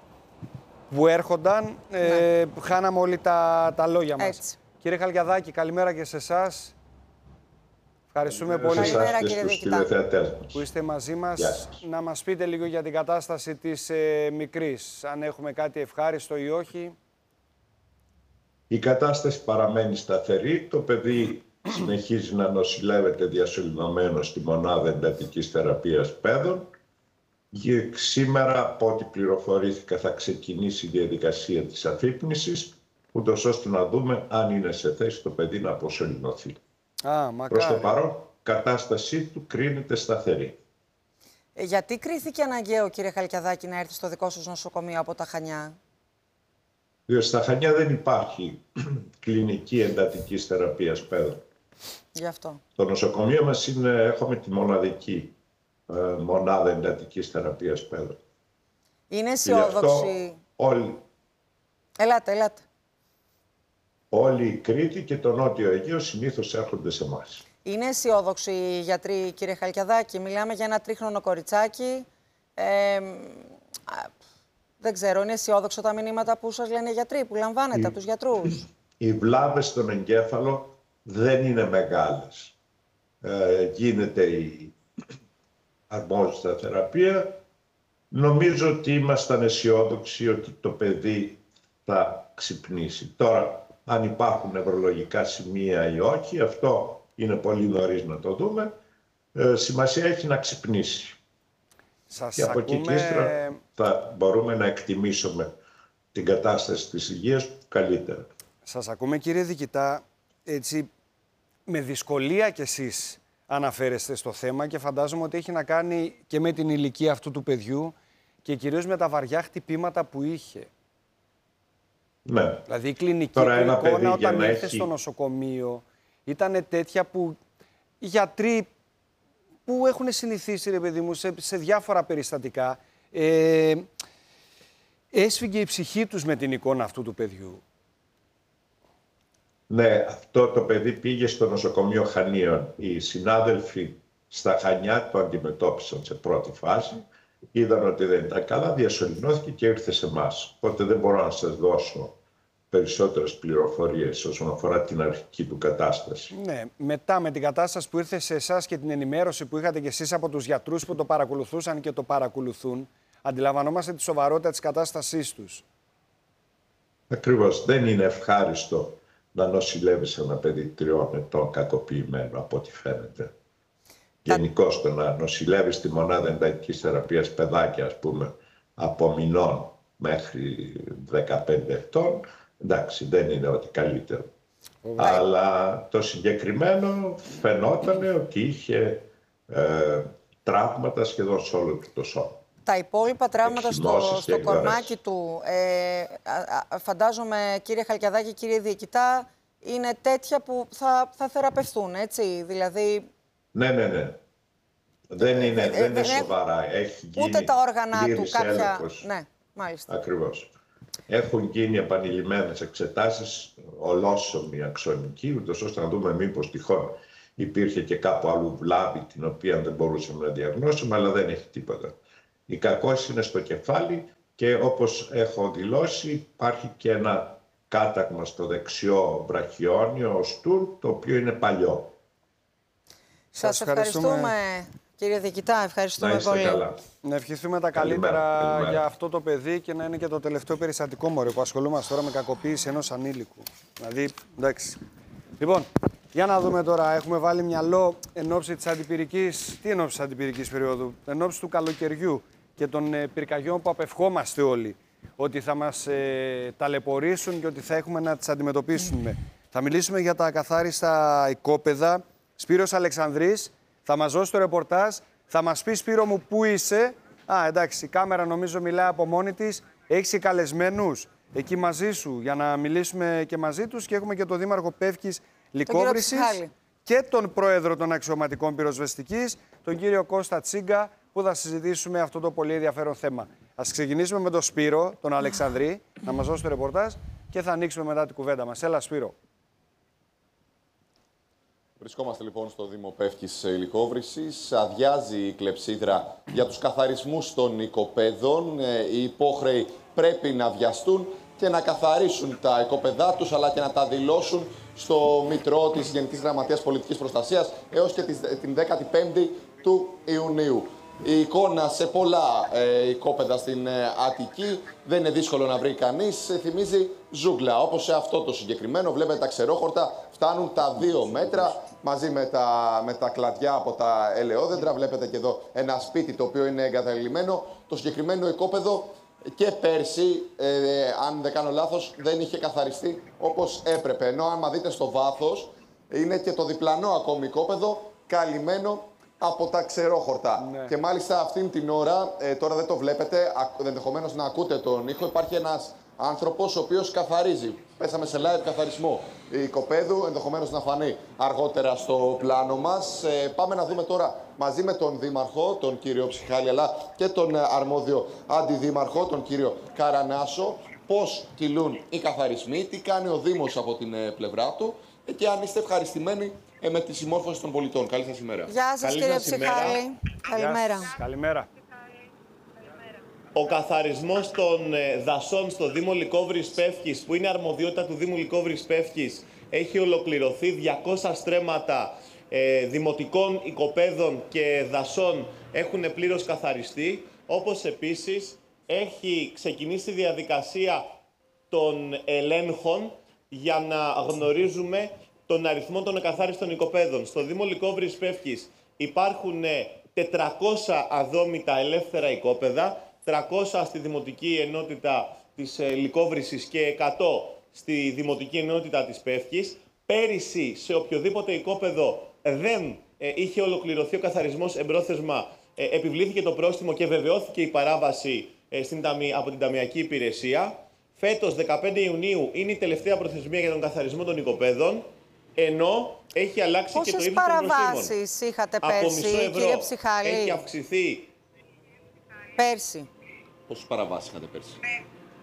που έρχονταν, ναι, ε, χάναμε όλοι τα, τα λόγια μας. Έτσι. Κύριε Χαλκιαδάκη, καλημέρα και σε εσάς. Ευχαριστούμε πολύ καλημέρα, κύριε Διοικητά, που είστε μαζί μας. Να μας πείτε λίγο για την κατάσταση της ε, μικρής, αν έχουμε κάτι ευχάριστο ή όχι. Η κατάσταση παραμένει σταθερή. Το παιδί συνεχίζει να νοσηλεύεται διασωληνωμένο στη μονάδα εντατικής θεραπείας παιδών. Σήμερα, από ό,τι πληροφορήθηκα, θα ξεκινήσει η διαδικασία της αφύπνισης, ούτως ώστε να δούμε αν είναι σε θέση το παιδί να αποσωληνωθεί. Α, Προς το παρόν, η κατάστασή του κρίνεται σταθερή. Ε, γιατί κρίθηκε αναγκαίο, κύριε Χαλκιαδάκη, να έρθει στο δικό σας νοσοκομείο από τα Χανιά? Διότι στα Χανιά δεν υπάρχει κλινική εντατικής θεραπείας παιδών. Γι' αυτό. Το νοσοκομείο μας είναι, έχουμε τη μοναδική ε, μονάδα εντατικής θεραπείας παιδών. Είναι αισιόδοξη. Όλοι... Ελάτε, ελάτε. Όλη η Κρήτη και το Νότιο Αιγαίο συνήθως έρχονται σε εμάς. Είναι αισιόδοξοι οι γιατροί, κύριε Χαλκιαδάκη? Μιλάμε για ένα τρίχρονο κοριτσάκι. Ε, δεν ξέρω, είναι αισιόδοξο τα μηνύματα που σας λένε οι γιατροί, που λαμβάνετε οι, από τους γιατρούς? Οι βλάβες στον εγκέφαλο δεν είναι μεγάλες. Ε, γίνεται η αρμόζουσα θεραπεία. Νομίζω ότι ήμασταν αισιόδοξοι ότι το παιδί θα ξυπνήσει. Τώρα, αν υπάρχουν νευρολογικά σημεία ή όχι, αυτό είναι πολύ νωρίς να το δούμε. Ε, σημασία έχει να ξυπνήσει. Σας και από ακούμε... εκεί και ύστερα θα μπορούμε να εκτιμήσουμε την κατάσταση της υγείας καλύτερα. Σας ακούμε, κύριε Διοικητά, έτσι με δυσκολία κι εσείς αναφέρεστε στο θέμα, και φαντάζομαι ότι έχει να κάνει και με την ηλικία αυτού του παιδιού και κυρίως με τα βαριά χτυπήματα που είχε. Ναι. Δηλαδή η κλινική Τώρα, του εικόνα παιδί, όταν ήρθε έχει... στο νοσοκομείο ήταν τέτοια που οι γιατροί που έχουν συνηθίσει, ρε παιδί μου, σε, σε διάφορα περιστατικά, ε, έσφυγε η ψυχή τους με την εικόνα αυτού του παιδιού. Ναι, αυτό το παιδί πήγε στο νοσοκομείο Χανίων. Οι συνάδελφοι στα Χανιά το αντιμετώπισαν σε πρώτη φάση. Είδαν ότι δεν ήταν καλά, διασωληνώθηκε και ήρθε σε εμάς. Οπότε δεν μπορώ να σας δώσω περισσότερες πληροφορίες όσον αφορά την αρχική του κατάσταση. Ναι, μετά με την κατάσταση που ήρθε σε εσάς και την ενημέρωση που είχατε κι εσείς από τους γιατρούς που το παρακολουθούσαν και το παρακολουθούν, αντιλαμβανόμαστε τη σοβαρότητα της κατάστασής τους. Ακριβώς. Δεν είναι ευχάριστο να νοσηλεύεις ένα παιδί τριών ετών κακοποιημένο, από ό,τι φαίνεται. Γενικώς το να νοσηλεύεις τη μονάδα εντατικής θεραπείας παιδάκια, ας πούμε, από μηνών μέχρι δεκαπέντε ετών, εντάξει, δεν είναι ότι καλύτερο. Oh. Αλλά το συγκεκριμένο φαινόταν ότι είχε ε, τραύματα σχεδόν σε όλο το σώμα. Τα υπόλοιπα τραύματα στο, στο κορμάκι του, ε, α, φαντάζομαι, κύριε Χαλκιαδάκη, κύριε Διοικητά, είναι τέτοια που θα, θα θεραπευτούν, έτσι, δηλαδή... Ναι, ναι, ναι. Δεν είναι, ε, δεν είναι σοβαρά. Έχει γίνει ούτε τα όργανα του κάποια... έλεγχος. Ναι, μάλιστα. Ακριβώς. Έχουν γίνει επανειλημμένες εξετάσεις, ολόσωμη αξονική, ούτως ώστε να δούμε μήπως τυχόν υπήρχε και κάπου αλλού βλάβη, την οποία δεν μπορούσαμε να διαγνώσουμε, αλλά δεν έχει τίποτα. Η κακώση είναι στο κεφάλι και όπως έχω δηλώσει υπάρχει και ένα κάταγμα στο δεξιό βραχιόνιο, ο στουρ, το οποίο είναι παλιό. Σας ευχαριστούμε, ευχαριστούμε κύριε Διοικητά, ευχαριστούμε να πολύ. Καλά. Να ευχηθούμε τα καλύτερα καλημέρα, καλημέρα. για αυτό το παιδί και να είναι και το τελευταίο περιστατικό, μωρέ, που ασχολούμαστε τώρα με κακοποίηση ενός ανήλικου. Δηλαδή, εντάξει. Λοιπόν, για να δούμε τώρα, έχουμε βάλει μυαλό εν ώψη της αντιπυρικής, τι εν ώψη της αντιπυρικής περίοδου, εν ώψη του καλοκαιριού και των ε, πυρκαγιών που απευχόμαστε όλοι, ότι θα μας ε, ταλαιπωρήσουν και ότι θα έχουμε να τις αντιμετωπίσουμε. Mm. Θα μιλήσουμε για τα ακαθάριστα οικόπεδα. Σπύρος Αλεξανδρής θα μας δώσει το ρεπορτάζ, θα μας πει, Σπύρο μου, πού είσαι. Α, εντάξει, η κάμερα νομίζω μιλάει από μόνη της. Έχεις και καλεσμένους εκεί μαζί σου για να μιλήσουμε και μαζί τους και έχουμε και τον Δήμαρχο Πεύκης Λυκόβρησης και τον Πρόεδρο των Αξιωματικών Πυροσβεστικής, τον κύριο Κώστα Τσίγκα, που θα συζητήσουμε αυτό το πολύ ενδιαφέρον θέμα. Ας ξεκινήσουμε με τον Σπύρο, τον Αλεξανδρή, να μας δώσει το ρεπορτάζ και θα ανοίξουμε μετά την κουβέντα μας. Έλα, Σπύρο. Βρισκόμαστε λοιπόν στο Δήμο Πεύκης Λυκόβρησης. Αδειάζει η κλεψίδρα για τους καθαρισμούς των οικοπαίδων. Οι υπόχρεοι πρέπει να βιαστούν και να καθαρίσουν τα οικοπαίδά τους, αλλά και να τα δηλώσουν στο Μητρό της Γενικής Γραμματείας Πολιτικής Προστασίας έως και την δέκατη πέμπτη του Ιουνίου. Η εικόνα σε πολλά ε, οικόπεδα στην ε, Αττική δεν είναι δύσκολο να βρει κανείς. Ε, θυμίζει ζούγκλα. Όπως σε αυτό το συγκεκριμένο, βλέπετε τα ξερόχορτα φτάνουν τα δύο μέτρα μαζί με τα, με τα κλαδιά από τα ελαιόδεντρα. Βλέπετε και εδώ ένα σπίτι το οποίο είναι εγκαταλειμμένο. Το συγκεκριμένο οικόπεδο και πέρσι, ε, αν δεν κάνω λάθος, δεν είχε καθαριστεί όπως έπρεπε. Ενώ άμα δείτε στο βάθος, είναι και το διπλανό ακόμη οικόπεδο καλυμμένο από τα ξερόχορτα. Ναι. Και μάλιστα αυτήν την ώρα, ε, τώρα δεν το βλέπετε, ενδεχομένως να ακούτε τον ήχο, υπάρχει ένας άνθρωπος ο οποίος καθαρίζει. Πέσαμε σε live καθαρισμό οικοπαίδου, ενδεχομένως να φανεί αργότερα στο πλάνο μας. Ε, πάμε να δούμε τώρα μαζί με τον Δήμαρχο, τον κύριο Ψυχάλη, αλλά και τον αρμόδιο Αντιδήμαρχο, τον κύριο Καρανάσο, πώς κυλούν οι καθαρισμοί, τι κάνει ο Δήμος από την πλευρά του και αν είστε ευχαριστημένοι με τη συμμόρφωση των πολιτών. Καλή σας ημέρα. Γεια σας, κύριε Ψυχάλη. Καλημέρα. Καλημέρα. Ο καθαρισμός των δασών στο Δήμο Λυκόβρης Πεύκης, που είναι αρμοδιότητα του Δήμου Λυκόβρης Πεύκης, έχει ολοκληρωθεί. διακόσια στρέμματα ε, δημοτικών οικοπαίδων και δασών έχουν πλήρως καθαριστεί. Όπως επίσης έχει ξεκινήσει η διαδικασία των ελέγχων για να γνωρίζουμε τον αριθμό των εκαθάριστων οικοπαίδων. Στο Δήμο Λυκόβρης Πεύκης υπάρχουν τετρακόσια αδόμητα ελεύθερα οικόπεδα, τριακόσια στη Δημοτική Ενότητα της Λυκόβρησης και εκατό στη Δημοτική Ενότητα της Πεύκης. Πέρυσι, σε οποιοδήποτε οικόπεδο δεν ε, είχε ολοκληρωθεί ο καθαρισμός εμπρόθεσμα, ε, επιβλήθηκε το πρόστιμο και βεβαιώθηκε η παράβαση ε, στην, από την Ταμειακή Υπηρεσία. Φέτος, δεκαπέντε Ιουνίου, είναι η τελευταία προθεσμία για τον καθαρισμό των οικοπαίδων, ενώ έχει αλλάξει Πόσες και το ύψος των προστήμων. Πόσες παραβάσεις είχατε πέρσι, κύριε Ψυχάλη? Έχει αυξηθεί. Πέρσι. Πόσες παραβάσεις είχατε πέρσι?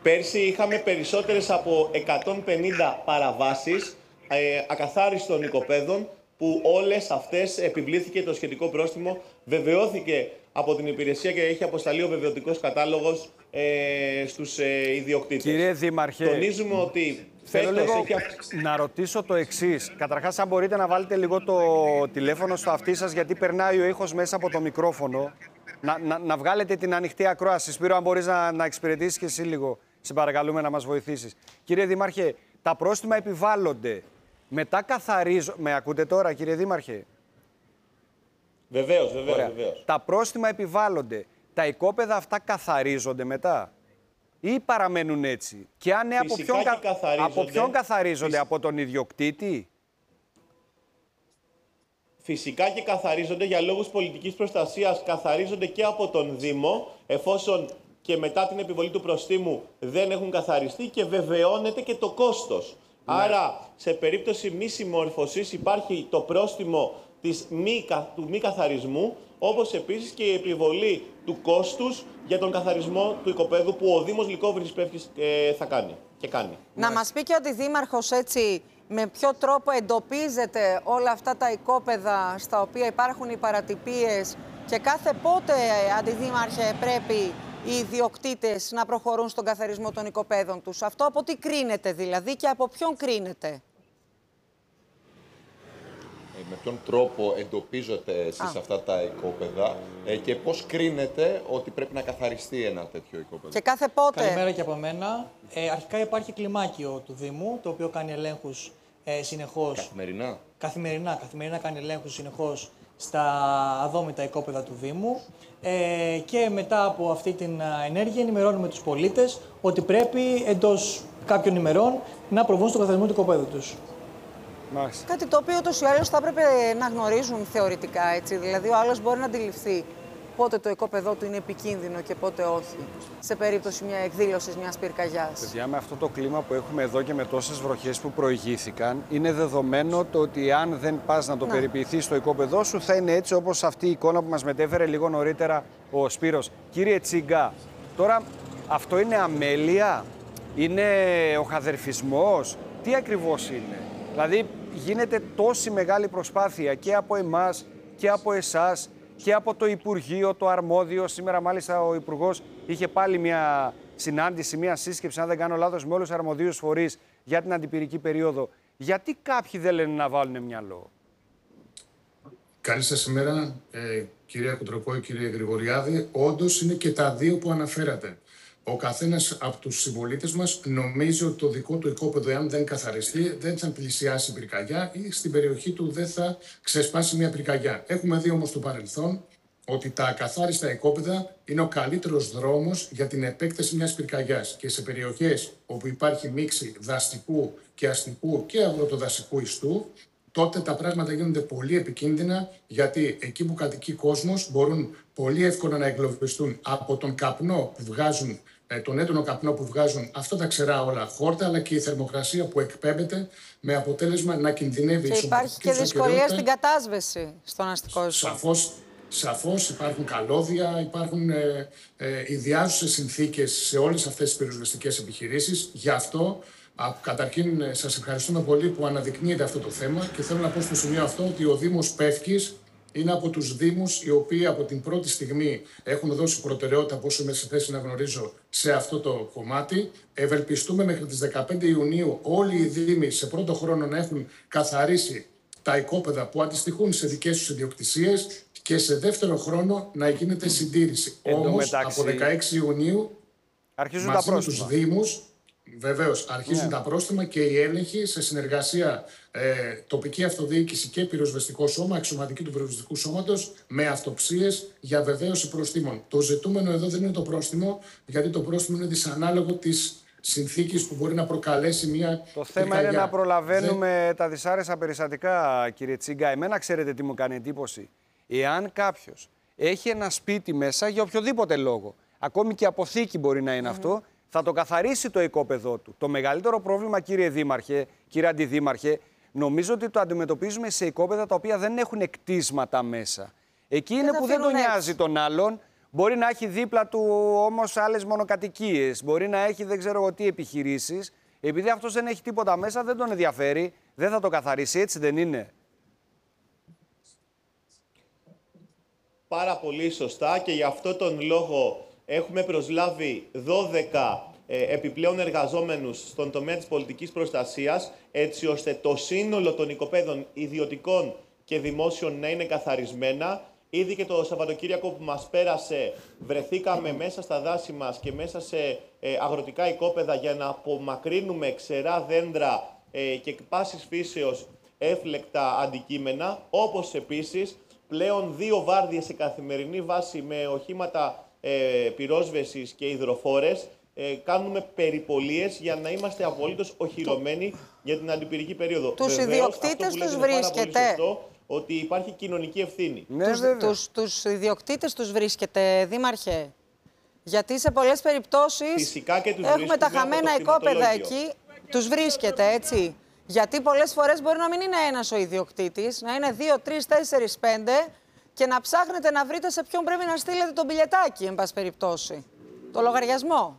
Πέρσι είχαμε περισσότερες από εκατόν πενήντα παραβάσεις ε, ακαθάριστων οικοπαίδων, που όλες αυτές επιβλήθηκε το σχετικό πρόστιμο, βεβαιώθηκε από την υπηρεσία και έχει αποσταλεί ο βεβαιωτικός κατάλογος ε, στους ε, ιδιοκτήτες. Κύριε Δήμαρχε, τονίζουμε ότι θέλω φέτος λίγο έχει... να ρωτήσω το εξής. Καταρχάς, αν μπορείτε να βάλετε λίγο το τηλέφωνο στο αυτί σας, γιατί περνάει ο ήχος μέσα από το μικρόφωνο. Να, να, να βγάλετε την ανοιχτή ακρόαση. Σπύρο, αν μπορείς να, να εξυπηρετήσεις και εσύ λίγο, σε παρακαλούμε να μας βοηθήσεις. Κύριε Δήμαρχε, τα πρόστιμα επιβάλλονται. Μετά καθαρίζω... Με ακούτε τώρα, κύριε Δήμαρχε? Βεβαίως, βεβαίως, βεβαίως. Τα πρόστιμα επιβάλλονται. Τα οικόπεδα αυτά καθαρίζονται μετά ή παραμένουν έτσι? Και αν ναι, από ποιον, από ποιον καθαρίζονται? Φυσ... Από τον ιδιοκτήτη? Φυσικά και καθαρίζονται για λόγους πολιτικής προστασίας, καθαρίζονται και από τον Δήμο, εφόσον και μετά την επιβολή του προστίμου δεν έχουν καθαριστεί, και βεβαιώνεται και το κόστος. Ναι. Άρα, σε περίπτωση μη συμμόρφωσης υπάρχει το πρόστιμο της μη, του μη καθαρισμού, όπως επίσης και η επιβολή του κόστους για τον καθαρισμό του οικοπαίδου που ο Δήμος Λυκόβρησης Πεύκης ε, θα κάνει και κάνει. Να μας πει και ο Αντιδήμαρχος έτσι με ποιο τρόπο εντοπίζετε όλα αυτά τα οικόπεδα στα οποία υπάρχουν οι παρατυπίες και κάθε πότε, Αντιδήμαρχε, πρέπει οι ιδιοκτήτες να προχωρούν στον καθαρισμό των οικοπαίδων τους. Αυτό από τι κρίνεται δηλαδή και από ποιον κρίνεται? Με ποιον τρόπο εντοπίζετε εσείς Α. αυτά τα οικόπεδα ε, και πώς κρίνετε ότι πρέπει να καθαριστεί ένα τέτοιο οικόπεδο? Και κάθε πότε. Καλημέρα και από μένα. Ε, αρχικά υπάρχει κλιμάκιο του Δήμου, το οποίο κάνει ελέγχους ε, συνεχώς. Καθημερινά. Καθημερινά. Καθημερινά κάνει ελέγχους συνεχώς στα αδόμητα οικόπεδα του Δήμου. Ε, και μετά από αυτή την ενέργεια ενημερώνουμε τους πολίτες ότι πρέπει εντός κάποιων ημερών να προβούν στον καθαρισμό του οικοπαίδου τους. Μάλιστα. Κάτι το οποίο ούτως ή άλλως θα έπρεπε να γνωρίζουν θεωρητικά, έτσι. Δηλαδή, ο άλλος μπορεί να αντιληφθεί πότε το οικόπεδό του είναι επικίνδυνο και πότε όχι, σε περίπτωση μια εκδήλωσης μιας πυρκαγιάς. Παιδιά, με αυτό το κλίμα που έχουμε εδώ και με τόσες βροχές που προηγήθηκαν, είναι δεδομένο το ότι αν δεν πας να το να. περιποιηθείς στο οικόπεδό σου, θα είναι έτσι όπως αυτή η εικόνα που μας μετέφερε λίγο νωρίτερα ο Σπύρος. Κύριε Τσίγκα, τώρα αυτό είναι αμέλεια, είναι ο χαδερφισμός, τι ακριβώς είναι? Δηλαδή, γίνεται τόση μεγάλη προσπάθεια και από εμάς και από εσάς και από το Υπουργείο, το αρμόδιο. Σήμερα, μάλιστα, ο Υπουργός είχε πάλι μια συνάντηση, μια σύσκεψη, αν δεν κάνω λάθος, με όλους τους αρμοδίους φορείς για την αντιπυρική περίοδο. Γιατί κάποιοι δεν λένε να βάλουν μυαλό? Καλή σας ημέρα, ε, κυρία Κουτροπόη, κύριε Γρηγοριάδη. Όντως είναι και τα δύο που αναφέρατε. Ο καθένας από τους συμπολίτες μας νομίζει ότι το δικό του οικόπεδο, εάν δεν καθαριστεί, δεν θα πλησιάσει πυρκαγιά ή στην περιοχή του δεν θα ξεσπάσει μια πυρκαγιά. Έχουμε δει όμως στο παρελθόν ότι τα ακαθάριστα οικόπεδα είναι ο καλύτερος δρόμος για την επέκταση μιας πυρκαγιάς. Και σε περιοχές όπου υπάρχει μίξη δαστικού και αστικού και αγροτοδαστικού ιστού, τότε τα πράγματα γίνονται πολύ επικίνδυνα, γιατί εκεί που κατοικεί κόσμος μπορούν πολύ εύκολα να εγκλωβιστούν από τον καπνό που βγάζουν, τον έντονο καπνό που βγάζουν αυτά τα ξερά όλα χόρτα, αλλά και η θερμοκρασία που εκπέμπεται, με αποτέλεσμα να κινδυνεύει η και υπάρχει και δυσκολία στην κατάσβεση στον αστικό ιστό. Σαφώς, σαφώς υπάρχουν καλώδια, υπάρχουν ε, ε, ιδιάζουσες συνθήκες σε όλες αυτές τις πυροσβεστικές επιχειρήσεις. Γι' αυτό, α, καταρχήν, σας ευχαριστούμε πολύ που αναδεικνύεται αυτό το θέμα και θέλω να πω στο σημείο αυτό ότι ο Δήμος Πεύκης είναι από τους Δήμους οι οποίοι από την πρώτη στιγμή έχουν δώσει προτεραιότητα, από όσο είμαι σε θέση να γνωρίζω, σε αυτό το κομμάτι. Ευελπιστούμε μέχρι τις δεκαπέντε Ιουνίου όλοι οι Δήμοι σε πρώτο χρόνο να έχουν καθαρίσει τα οικόπεδα που αντιστοιχούν σε δικές τους ιδιοκτησίες και σε δεύτερο χρόνο να γίνεται συντήρηση. Όμως μεταξύ, από δεκαέξι Ιουνίου αρχίζουν μαζί τα με τους Δήμους, βεβαίως, αρχίζουν yeah. τα πρόστιμα και η έλεγχη σε συνεργασία ε, τοπική αυτοδιοίκηση και πυροσβεστικό σώμα, αξιωματική του πυροσβεστικού σώματος, με αυτοψίες για βεβαίωση προστίμων. Το ζητούμενο εδώ δεν είναι το πρόστιμο, γιατί το πρόστιμο είναι δυσανάλογο της συνθήκης που μπορεί να προκαλέσει μια Το θέμα πυρκαγιά. Είναι να προλαβαίνουμε δεν... τα δυσάρεστα περιστατικά, κύριε Τσίγκα. Εμένα ξέρετε τι μου κάνει εντύπωση? Εάν κάποιος έχει ένα σπίτι μέσα για οποιοδήποτε λόγο, ακόμη και αποθήκη μπορεί να είναι mm-hmm. αυτό, θα το καθαρίσει το οικόπεδό του. Το μεγαλύτερο πρόβλημα, κύριε Δήμαρχε, κύριε Αντιδήμαρχε, νομίζω ότι το αντιμετωπίζουμε σε οικόπεδα τα οποία δεν έχουν κτίσματα μέσα. Εκεί είναι που δεν τον νοιάζει τον άλλον. Μπορεί να έχει δίπλα του όμως άλλες μονοκατοικίες. Μπορεί να έχει δεν ξέρω εγώ τι επιχειρήσεις. Επειδή αυτός δεν έχει τίποτα μέσα, δεν τον ενδιαφέρει. Δεν θα το καθαρίσει, έτσι δεν είναι? Πάρα πολύ σωστά, και γι' αυτό τον λόγο έχουμε προσλάβει δώδεκα ε, επιπλέον εργαζόμενους στον τομέα της πολιτικής προστασίας, έτσι ώστε το σύνολο των οικοπαίδων ιδιωτικών και δημόσιων να είναι καθαρισμένα. Ήδη και το Σαββατοκύριακο που μας πέρασε βρεθήκαμε μέσα στα δάση μας και μέσα σε ε, αγροτικά οικόπεδα για να απομακρύνουμε ξερά δέντρα ε, και πάσης φύσεως έφλεκτα αντικείμενα, όπως επίσης πλέον δύο βάρδιες σε καθημερινή βάση με οχήματα ε, πυρόσβεσης και υδροφόρες. Ε, κάνουμε περιπολίες για να είμαστε απολύτως οχυρωμένοι για την αντιπυρική περίοδο. Τους ιδιοκτήτες τους βρίσκεται? Ότι υπάρχει κοινωνική ευθύνη. Ναι, τους, τους, τους ιδιοκτήτες τους βρίσκεται, Δήμαρχε? Γιατί σε πολλές περιπτώσεις Φυσικά και τους έχουμε τα χαμένα οικόπεδα εκεί, τους βρίσκεται, έτσι. Γιατί πολλές φορές μπορεί να μην είναι ένας ο ιδιοκτήτης, να είναι δύο, τρεις, τέσσερις, πέντε και να ψάχνετε να βρείτε σε ποιον πρέπει να στείλετε το μπιλετάκι, εν πάση περιπτώσει. Το λογαριασμό.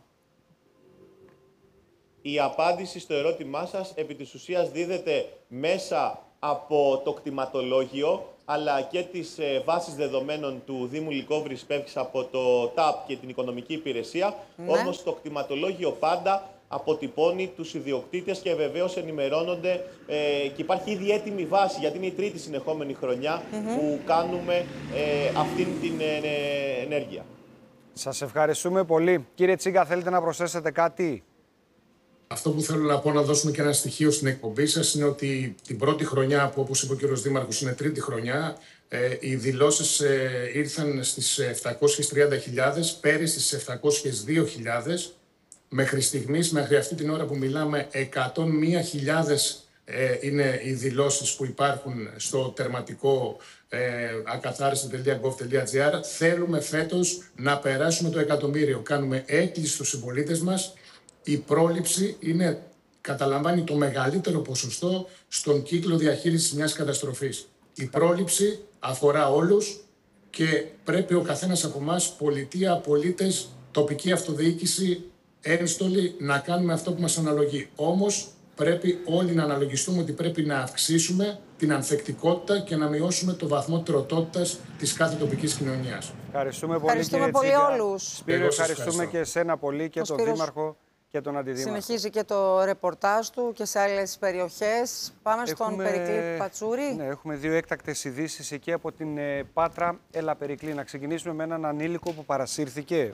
Η απάντηση στο ερώτημά σας επί της ουσίας δίδεται μέσα από το κτηματολόγιο, αλλά και τις ε, βάσεις δεδομένων του Δήμου Λυκόβρης Πεύκης από το ΤΑΠ και την Οικονομική Υπηρεσία. Ναι. Όμως το κτηματολόγιο πάντα αποτυπώνει τους ιδιοκτήτες και βεβαίως ενημερώνονται ε, και υπάρχει ήδη έτοιμη βάση, γιατί είναι η τρίτη συνεχόμενη χρονιά mm-hmm. που κάνουμε ε, αυτήν την ε, ενέργεια. Σας ευχαριστούμε πολύ. Κύριε Τσίγκα, θέλετε να προσθέσετε κάτι? Αυτό που θέλω να πω, να δώσουμε και ένα στοιχείο στην εκπομπή σας, είναι ότι την πρώτη χρονιά, που όπως είπε ο κύριος Δήμαρχος είναι τρίτη χρονιά, ε, οι δηλώσεις ε, ήρθαν στις επτακόσιες τριάντα χιλιάδες, πέρυσι στις επτακόσιες δύο χιλιάδες. Μέχρι στιγμής, μέχρι αυτή την ώρα που μιλάμε, εκατόν μία χιλιάδες ε, είναι οι δηλώσεις που υπάρχουν στο τερματικό ε, ακαθάριστη τελεία γκοβ τελεία τζι άρ. Θέλουμε φέτος να περάσουμε το εκατομμύριο. Κάνουμε έκκληση στους συμπολίτες μας. Η πρόληψη είναι, καταλαμβάνει το μεγαλύτερο ποσοστό στον κύκλο διαχείρισης μιας καταστροφής. Η πρόληψη αφορά όλους και πρέπει ο καθένας από εμάς, πολιτεία, πολίτες, τοπική αυτοδιοίκηση, ένστολοι, να κάνουμε αυτό που μας αναλογεί. Όμως πρέπει όλοι να αναλογιστούμε ότι πρέπει να αυξήσουμε την ανθεκτικότητα και να μειώσουμε το βαθμό τροτότητας της κάθε τοπικής κοινωνίας. Ευχαριστούμε πολύ, ευχαριστούμε κύριε πολύ Τσίγκα. όλους. Σπύρο, ευχαριστούμε ευχαριστώ. και εσένα πολύ και Ο τον Σπύρος Δήμαρχο και τον Αντιδήμαρχο. Συνεχίζει και το ρεπορτάζ του και σε άλλες περιοχές. Πάμε στον Έχουμε... Περικλή Πατσούρη. Ναι, έχουμε δύο έκτακτες ειδήσεις εκεί από την ε, Πάτρα. Έλα, Περικλή, να ξεκινήσουμε με έναν ανήλικο που παρασύρθηκε.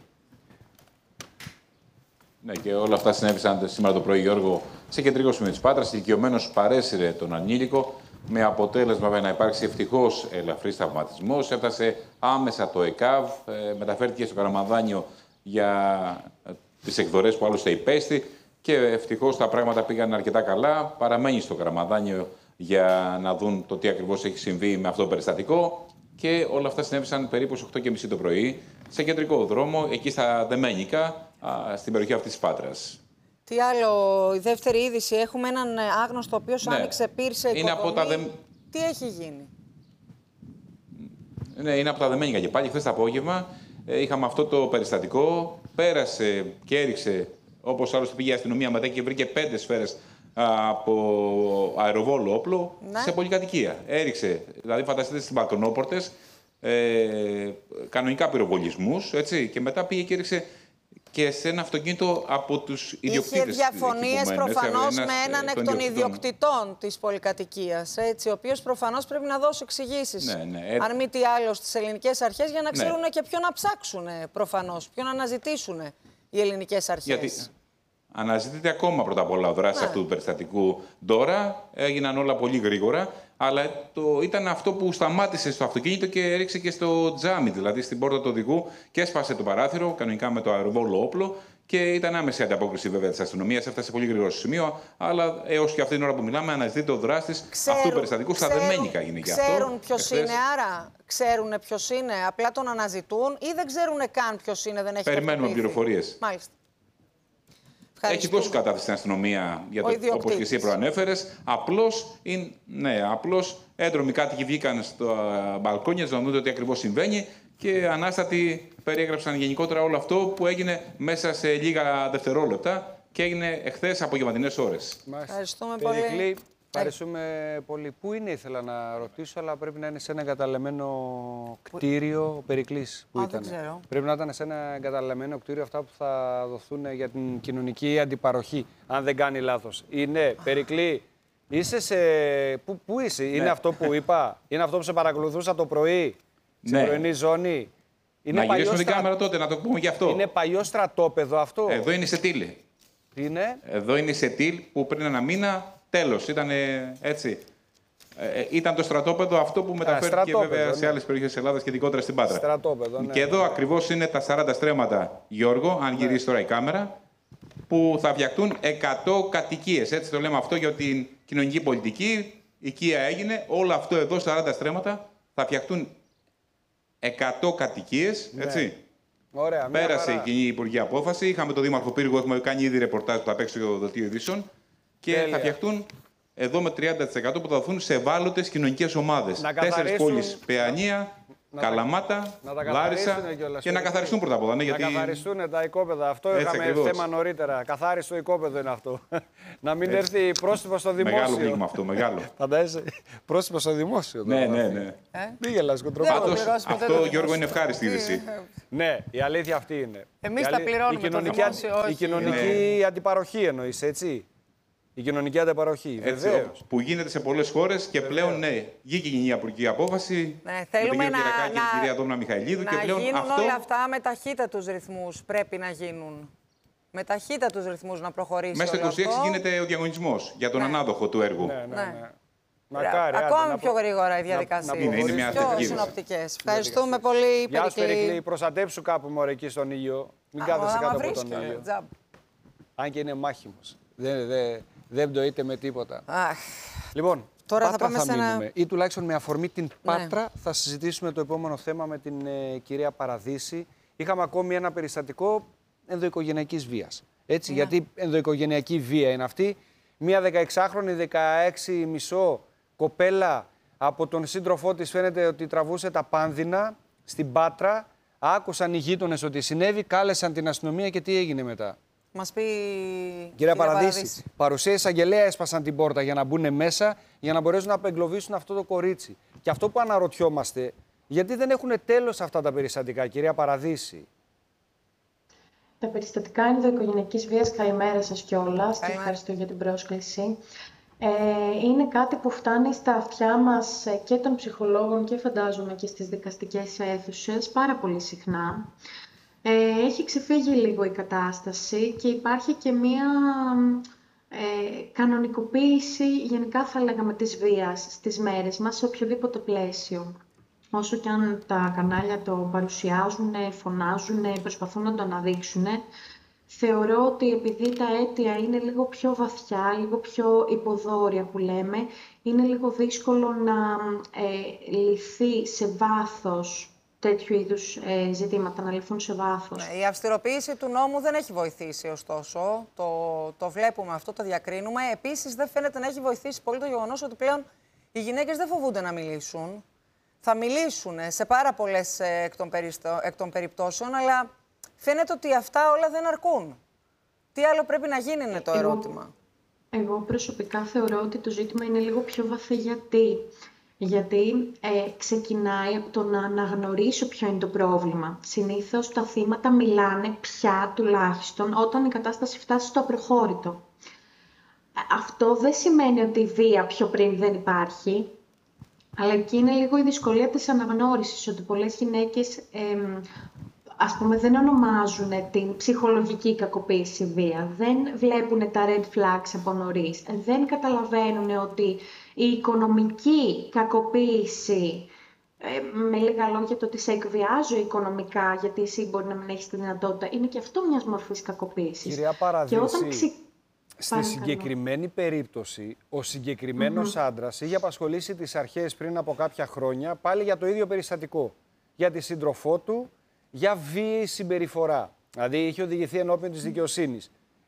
Ναι, και όλα αυτά συνέβησαν σήμερα το πρωί, Γιώργο, σε κεντρικό σημείο της Πάτρας. Ηλικιωμένος παρέσυρε τον ανήλικο, με αποτέλεσμα να υπάρξει ευτυχώς ελαφρύς τραυματισμός. Έφτασε άμεσα το ΕΚΑΒ, ε, μεταφέρθηκε στο Καραμανδάνιο για τις εκδορές που άλλωστε υπέστη και ευτυχώς τα πράγματα πήγαν αρκετά καλά. Παραμένει στο Καραμανδάνιο για να δουν το τι ακριβώς έχει συμβεί με αυτό το περιστατικό. Και όλα αυτά συνέβησαν περίπου στις οκτώ και μισή το πρωί, σε κεντρικό δρόμο, εκεί στα Δεμένικα, στην περιοχή αυτής της Πάτρας. Τι άλλο, η δεύτερη είδηση, έχουμε έναν άγνωστο ο οποίος ναι. άνοιξε πύρσε οικοδομή. Από τα δε... Τι έχει γίνει? Ναι, είναι από τα Δεμένικα και πάλι. Χθες το απόγευμα ε, είχαμε αυτό το περιστατικό. Πέρασε και έριξε, όπως άλλωστε πήγε η αστυνομία μετά και βρήκε πέντε σφαίρες από αεροβόλο όπλο ναι. σε πολυκατοικία. Έριξε, δηλαδή φανταστείτε στις μπαλκονόπορτες, ε, κανονικά πυροβολισμούς, έτσι, και μετά πήγε και έριξε και σε ένα αυτοκίνητο από τους ιδιοκτήτες. Είχε διαφωνίες προφανώς με έναν εκ των ιδιοκτητών της πολυκατοικίας, έτσι, ο οποίος προφανώς πρέπει να δώσει εξηγήσεις. Ναι, ναι. Αν μη τι άλλο στις ελληνικές αρχές, για να ξέρουν ναι. και ποιον να ψάξουν προφανώς, ποιον να αναζητήσουν οι ελληνικές αρχές. Γιατί αναζητείται ακόμα πρώτα απ' όλα ο δράσης ναι. αυτού του περιστατικού. Τώρα έγιναν όλα πολύ γρήγορα, αλλά το, ήταν αυτό που σταμάτησε στο αυτοκίνητο και έριξε και στο τζάμι, δηλαδή στην πόρτα του οδηγού, και έσπασε το παράθυρο, κανονικά με το αεροβόλο όπλο, και ήταν άμεση ανταπόκριση βέβαια της αστυνομίας. Έφτασε πολύ γρήγορα στο σημείο, αλλά έως και αυτή την ώρα που μιλάμε αναζητείται ο δράστης αυτού του περιστατικού. Στα Δεμένικα έγινε και αυτό. Ξέρουν ποιος είναι, άρα ξέρουν ποιος είναι, απλά τον αναζητούν ή δεν ξέρουν καν ποιος είναι, δεν έχει περιμένουμε πληροφορίες. Μάλιστα. έχει δώσει κατάθεση στην αστυνομία, όπως και εσύ προανέφερες. Απλώς, ναι, απλώς έντρομοι κάτοικοι βγήκαν στο μπαλκόνια να δουν τι ακριβώς συμβαίνει και ανάστατοι περιέγραψαν γενικότερα όλο αυτό που έγινε μέσα σε λίγα δευτερόλεπτα και έγινε εχθές απογευματινές ώρες. Ευχαριστούμε Περικλή, πολύ. ευχαριστούμε πολύ. Πού είναι, ήθελα να ρωτήσω, αλλά πρέπει να είναι σε ένα εγκαταλεμμένο κτίριο. Ο Περικλής που Α, ήταν. δεν ξέρω. Πρέπει να ήταν σε ένα εγκαταλεμμένο κτίριο αυτά που θα δοθούν για την κοινωνική αντιπαροχή, αν δεν κάνει λάθος. Είναι, Περικλή, είσαι σε... Πού, πού είσαι, ναι. Είναι αυτό που είπα, είναι αυτό που σε παρακολουθούσα το πρωί, στην ναι. πρωινή ζώνη. Είναι να γυρίσουμε στρα... την κάμερα τότε, να το πούμε γι' αυτό. Είναι παλιό στρατόπεδο αυτό. Εδώ είναι σε τίλη. Τι είναι? Εδώ είναι σε τίλ που πριν ένα μήνα, τέλος, ήταν έτσι. Ε, ήταν το στρατόπεδο αυτό που μεταφέρθηκε βέβαια ναι. σε άλλες περιοχές της Ελλάδας και ειδικότερα στην Πάτρα. Στρατόπεδο, ναι. Και εδώ ακριβώς είναι τα σαράντα στρέμματα, Γιώργο, αν γυρίσει ναι. τώρα η κάμερα, που θα φτιαχτούν εκατό κατοικίες. Έτσι το λέμε αυτό για την κοινωνική πολιτική. Οικία έγινε. Όλο αυτό εδώ, σαράντα στρέμματα, θα φτιαχτούν εκατό κατοικίες. Ναι. Έτσι. Ωραία, πέρασε η κοινή υπουργική απόφαση. Είχαμε τον Δήμαρχο Πύργου, έχουμε κάνει ήδη ρεπορτάζ που θα παίξει στο δελτίο ειδήσεων. Και τέλεια. Θα φτιαχτούν εδώ με τριάντα τοις εκατό που θα δοθούν σε ευάλωτες κοινωνικές ομάδες. Τέσσερις πόλεις, Παιανία, να Καλαμάτα, να Λάρισα και να καθαριστούν πρώτα απ' όλα. Ναι, να γιατί... καθαριστούν τα οικόπεδα. Αυτό έτσι είχαμε ακριβώς. Θέμα νωρίτερα. Καθάριστο οικόπεδο είναι αυτό. Να μην έτσι. Έρθει πρόστιμο στο δημόσιο. Μεγάλο πλήγμα αυτό, μεγάλο. Φαντάζεσαι, πρόστιμο στο δημόσιο. Ναι, ναι, ναι. Μην γελάς, Κοντροπάδο. Πάντως, αυτό, Γιώργο, είναι ευχάριστη είδηση. Ναι, η αλήθεια αυτή είναι. Εμείς τα πληρώνουμε το δημόσιο. Η κοινωνική αντιπαροχή εννοείς, έτσι. Η κοινωνική ανταπαροχή. Βεβαίως. Που γίνεται σε πολλές χώρες και βεβαίως. Πλέον, ναι, βγήκε η υπουργική απόφαση. Ναι, θέλουμε με τον να, Κυριακάκη και να, την κυρία Δόμνα Μιχαηλίδου. Να και πλέον γίνουν αυτό... όλα αυτά με ταχύτατους ρυθμούς. Πρέπει να γίνουν. Με ταχύτατους ρυθμούς να προχωρήσει. Μέσα στο είκοσι έξι αυτό. γίνεται ο διαγωνισμός για τον ναι. ανάδοχο του έργου. Ναι, ναι, ναι. Μακάρι, Ακόμα άντε, πιο να... γρήγορα η διαδικασία. Είναι, είναι μια πιο συνοπτικές. Ευχαριστούμε πολύ, Γεια σου, Περικλή. Προστατέψου κάπου μωρέ εκεί στον ήλιο. Μην κάθεσαι κάτω από τον ήλιο. Αν και είναι μάχημος. Δεν, δεν, δεν πτωείται με τίποτα. Αχ. Λοιπόν, τώρα Πάτρα θα πάμε θα σε μείνουμε. ένα... Ή τουλάχιστον με αφορμή την Πάτρα ναι. θα συζητήσουμε το επόμενο θέμα με την ε, κυρία Παραδίση. Είχαμε ακόμη ένα περιστατικό ενδοοικογενειακής βίας. Έτσι, ναι. Γιατί ενδοοικογενειακή βία είναι αυτή. Μία δεκαεξάχρονη, δεκαέξι μισό κοπέλα από τον σύντροφό της φαίνεται ότι τραβούσε τα πάνδυνα στην Πάτρα. Άκουσαν οι γείτονες ότι συνέβη, κάλεσαν την αστυνομία και τι έγινε μετά. Μας πει κυρία Παραδίση, Παραδίση. Παρουσία εισαγγελέα έσπασαν την πόρτα για να μπουν μέσα, για να μπορέσουν να απεγκλωβίσουν αυτό το κορίτσι. Και αυτό που αναρωτιόμαστε, γιατί δεν έχουν τέλος αυτά τα περιστατικά, κυρία Παραδίση. Τα περιστατικά ενδοοικογενειακής βίας, καλημέρα σας κιόλας και ευχαριστώ για την πρόσκληση. Ε, είναι κάτι που φτάνει στα αυτιά μας και των ψυχολόγων και φαντάζομαι και στις δικαστικές αίθουσες πάρα πολύ συχνά. Ε, έχει ξεφύγει λίγο η κατάσταση και υπάρχει και μία ε, κανονικοποίηση, γενικά θα λέγαμε, της βίας στις μέρες μας, σε οποιοδήποτε πλαίσιο. Όσο και αν τα κανάλια το παρουσιάζουν, φωνάζουν, προσπαθούν να το αναδείξουν, θεωρώ ότι επειδή τα αίτια είναι λίγο πιο βαθιά, λίγο πιο υποδόρια που λέμε, είναι λίγο δύσκολο να ε, λυθεί σε βάθος τέτοιου είδους ε, ζητήματα, να λυθούν σε βάθος. Ναι, η αυστηροποίηση του νόμου δεν έχει βοηθήσει ωστόσο. Το, το βλέπουμε αυτό, το διακρίνουμε. Επίσης δεν φαίνεται να έχει βοηθήσει πολύ το γεγονός ότι πλέον οι γυναίκες δεν φοβούνται να μιλήσουν. Θα μιλήσουν σε πάρα πολλές εκ των, περιστο... εκ των περιπτώσεων, αλλά φαίνεται ότι αυτά όλα δεν αρκούν. Τι άλλο πρέπει να γίνει είναι το εγώ, ερώτημα. Εγώ προσωπικά θεωρώ ότι το ζήτημα είναι λίγο πιο βαθύ. Γιατί, γιατί ε, ξεκινάει από το να αναγνωρίσω ποιο είναι το πρόβλημα. Συνήθως τα θύματα μιλάνε πια τουλάχιστον όταν η κατάσταση φτάσει στο απροχώρητο. Αυτό δεν σημαίνει ότι η βία πιο πριν δεν υπάρχει. Αλλά εκεί είναι λίγο η δυσκολία της αναγνώρισης, ότι πολλές γυναίκες, ε, ας πούμε, δεν ονομάζουν την ψυχολογική κακοποίηση βία, δεν βλέπουν τα red flags από νωρίς, δεν καταλαβαίνουν ότι η οικονομική κακοποίηση, ε, με λίγα λόγια το ότι σε εκβιάζω οικονομικά, γιατί εσύ μπορεί να μην έχεις τη δυνατότητα, είναι και αυτό μιας μορφής κακοποίησης. Κυρία Παραδίση, και όταν ξε... στη συγκεκριμένη περίπτωση, ο συγκεκριμένος mm-hmm. άντρας είχε απασχολήσει τις αρχές πριν από κάποια χρόνια πάλι για το ίδιο περιστατικό. Για τη σύντροφό του, για βίαιη συμπεριφορά. Δηλαδή είχε οδηγηθεί ενώπιον της δικαιοσύνης.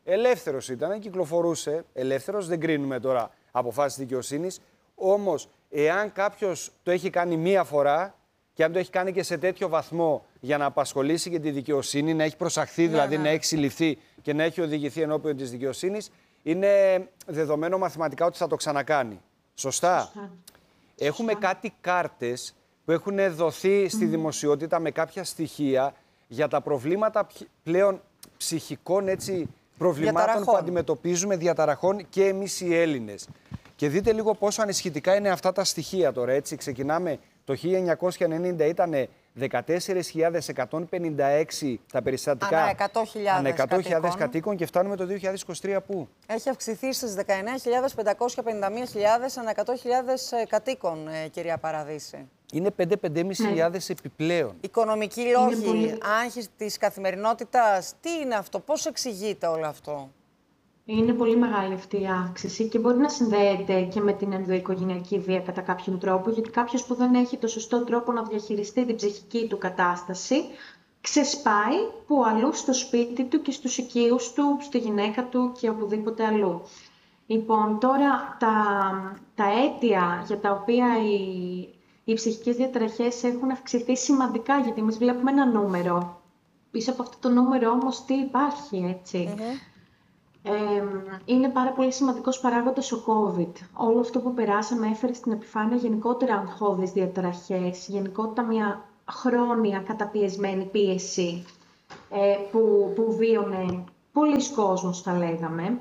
Ελεύθερος ήταν, κυκλοφορούσε. Ελεύθερος, δεν κρίνουμε τώρα αποφάσεις δικαιοσύνης. Όμως, εάν κάποιος το έχει κάνει μία φορά και αν το έχει κάνει και σε τέτοιο βαθμό για να απασχολήσει και τη δικαιοσύνη, να έχει προσαχθεί, ναι, δηλαδή ναι. να έχει συλληφθεί και να έχει οδηγηθεί ενώπιον της δικαιοσύνης, είναι δεδομένο μαθηματικά ότι θα το ξανακάνει. Σωστά. Σωστά. Έχουμε Σωστά. κάτι κάρτες που έχουν δοθεί στη mm. δημοσιότητα με κάποια στοιχεία για τα προβλήματα πλέον ψυχικών έτσι, προβλημάτων διαταραχών. που αντιμετωπίζουμε, διαταραχών και εμείς οι Έλληνες. Και δείτε λίγο πόσο ανησυχητικά είναι αυτά τα στοιχεία τώρα. Έτσι. Ξεκινάμε το χίλια εννιακόσια ενενήντα ήταν δεκατέσσερις χιλιάδες εκατόν πενήντα έξι τα περιστατικά ανά εκατό χιλιάδες κατοίκων. κατοίκων και φτάνουμε το δύο χιλιάδες είκοσι τρία πού. Έχει αυξηθεί στις δεκαεννέα χιλιάδες πεντακόσιες πενήντα μία ανά εκατό χιλιάδες κατοίκων, κυρία Παραδείση. Είναι πέντε με πέντε χιλιάδες ναι. επιπλέον. Οικονομικοί λόγοι, πολύ... άγχη της καθημερινότητας, τι είναι αυτό, πώς εξηγείται όλο αυτό? Είναι πολύ μεγάλη αυτή η αύξηση και μπορεί να συνδέεται και με την ενδοοικογενειακή βία κατά κάποιον τρόπο, γιατί κάποιος που δεν έχει το σωστό τρόπο να διαχειριστεί την ψυχική του κατάσταση, ξεσπάει που αλλού στο σπίτι του και στους οικείους του, στη γυναίκα του και οπουδήποτε αλλού. Λοιπόν, τώρα τα, τα αίτια για τα οποία οι, οι ψυχικές διαταραχές έχουν αυξηθεί σημαντικά, γιατί εμείς βλέπουμε ένα νούμερο. Πίσω από αυτό το νούμερο όμως τι υπάρχει, έτσι. Mm-hmm. Ε, είναι πάρα πολύ σημαντικός παράγοντας ο COVID. Όλο αυτό που περάσαμε έφερε στην επιφάνεια γενικότερα αγχώδεις διαταραχές, γενικότερα μια χρόνια καταπιεσμένη πίεση ε, που, που βίωνε πολλοί κόσμος, θα λέγαμε.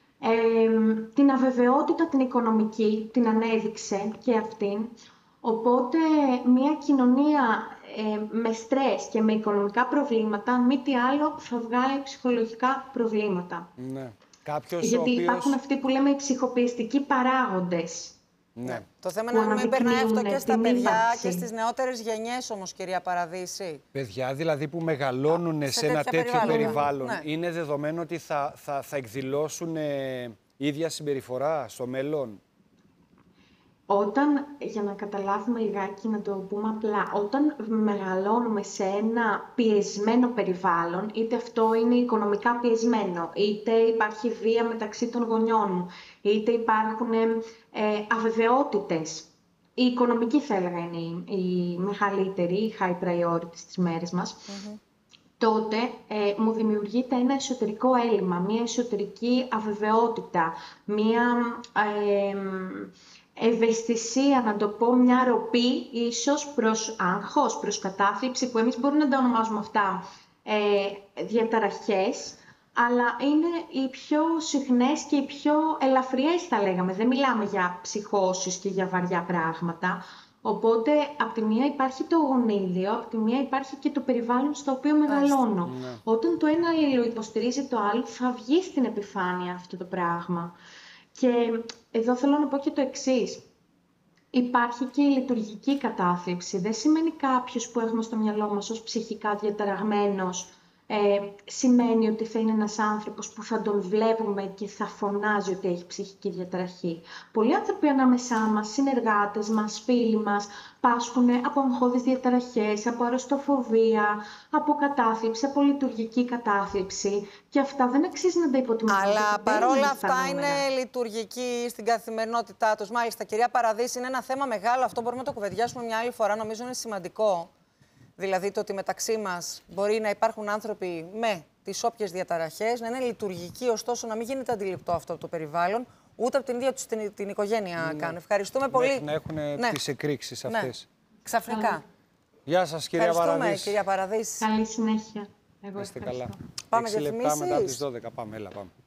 Ε, την αβεβαιότητα την οικονομική την ανέδειξε και αυτήν. Οπότε μια κοινωνία ε, με στρες και με οικονομικά προβλήματα, αν μη τι άλλο, θα βγάλει ψυχολογικά προβλήματα. Ναι. Κάποιος Γιατί οποίος... υπάρχουν αυτοί που λέμε οι ψυχοποιητικοί παράγοντες. Ναι. Το θέμα είναι να μην περνάει αυτό και στα παιδιά ύπαρξη. και στις νεότερες γενιές όμως, κυρία Παραδείση. Παιδιά δηλαδή που μεγαλώνουν σε, σε ένα τέτοιο περιβάλλον, περιβάλλον ναι. είναι δεδομένο ότι θα, θα, θα εκδηλώσουν ε, ίδια συμπεριφορά στο μέλλον. Όταν, για να καταλάβουμε λιγάκι, να το πούμε απλά, όταν μεγαλώνουμε σε ένα πιεσμένο περιβάλλον, είτε αυτό είναι οικονομικά πιεσμένο, είτε υπάρχει βία μεταξύ των γονιών μου, είτε υπάρχουν ε, αβεβαιότητες, η οικονομική θα έλεγα είναι η, η μεγαλύτερη, η high priority στις μέρες μας, mm-hmm. τότε ε, μου δημιουργείται ένα εσωτερικό έλλειμμα, μια εσωτερική αβεβαιότητα, μια... Ε, ευαισθησία, να το πω, μια ροπή ίσως προς άγχος, προς κατάθλιψη, που εμείς μπορούμε να τα ονομάζουμε αυτά ε, διαταραχές, αλλά είναι οι πιο συχνές και οι πιο ελαφριές, θα λέγαμε. Δεν μιλάμε για ψυχώσεις και για βαριά πράγματα. Οπότε, από τη μία υπάρχει το γονίδιο, από τη μία υπάρχει και το περιβάλλον στο οποίο μεγαλώνω. Ναι. Όταν το ένα αλληλοϊποστηρίζει το άλλο, θα βγει στην επιφάνεια αυτό το πράγμα. Και εδώ θέλω να πω και το εξής. Υπάρχει και η λειτουργική κατάθλιψη. Δεν σημαίνει κάποιος που έχουμε στο μυαλό μας ως ψυχικά διαταραγμένος, ε, σημαίνει ότι θα είναι ένας άνθρωπος που θα τον βλέπουμε και θα φωνάζει ότι έχει ψυχική διαταραχή. Πολλοί άνθρωποι ανάμεσά μας, συνεργάτες μας, φίλοι μας, πάσχουν από αγχώδεις διαταραχές, από αρρωστοφοβία, από κατάθλιψη, από λειτουργική κατάθλιψη. Και αυτά δεν αξίζει να τα υποτιμάμε. Αλλά παρόλα αυτά είναι λειτουργική στην καθημερινότητά τους. Μάλιστα, κυρία Παραδείση, είναι ένα θέμα μεγάλο. Αυτό μπορούμε να το κουβεντιάσουμε μια άλλη φορά. Νομίζω είναι σημαντικό. Δηλαδή το ότι μεταξύ μας μπορεί να υπάρχουν άνθρωποι με τις όποιες διαταραχές, να είναι λειτουργικοί, ωστόσο να μην γίνεται αντιληπτό αυτό από το περιβάλλον, ούτε από την ίδια τους την, την οικογένεια ναι. καν. Ευχαριστούμε πολύ. Να έχουν ναι. τις εκρήξεις αυτές. Ναι. Ξαφνικά. Γεια σας, κυρία Παραδείση. Ευχαριστούμε, κυρία Παραδείση. Καλή συνέχεια. Εγώ είστε καλά. Πάμε για διαφημίσεις. Λεπτά μετά τις δώδεκα. Πάμε, έλα, πάμε.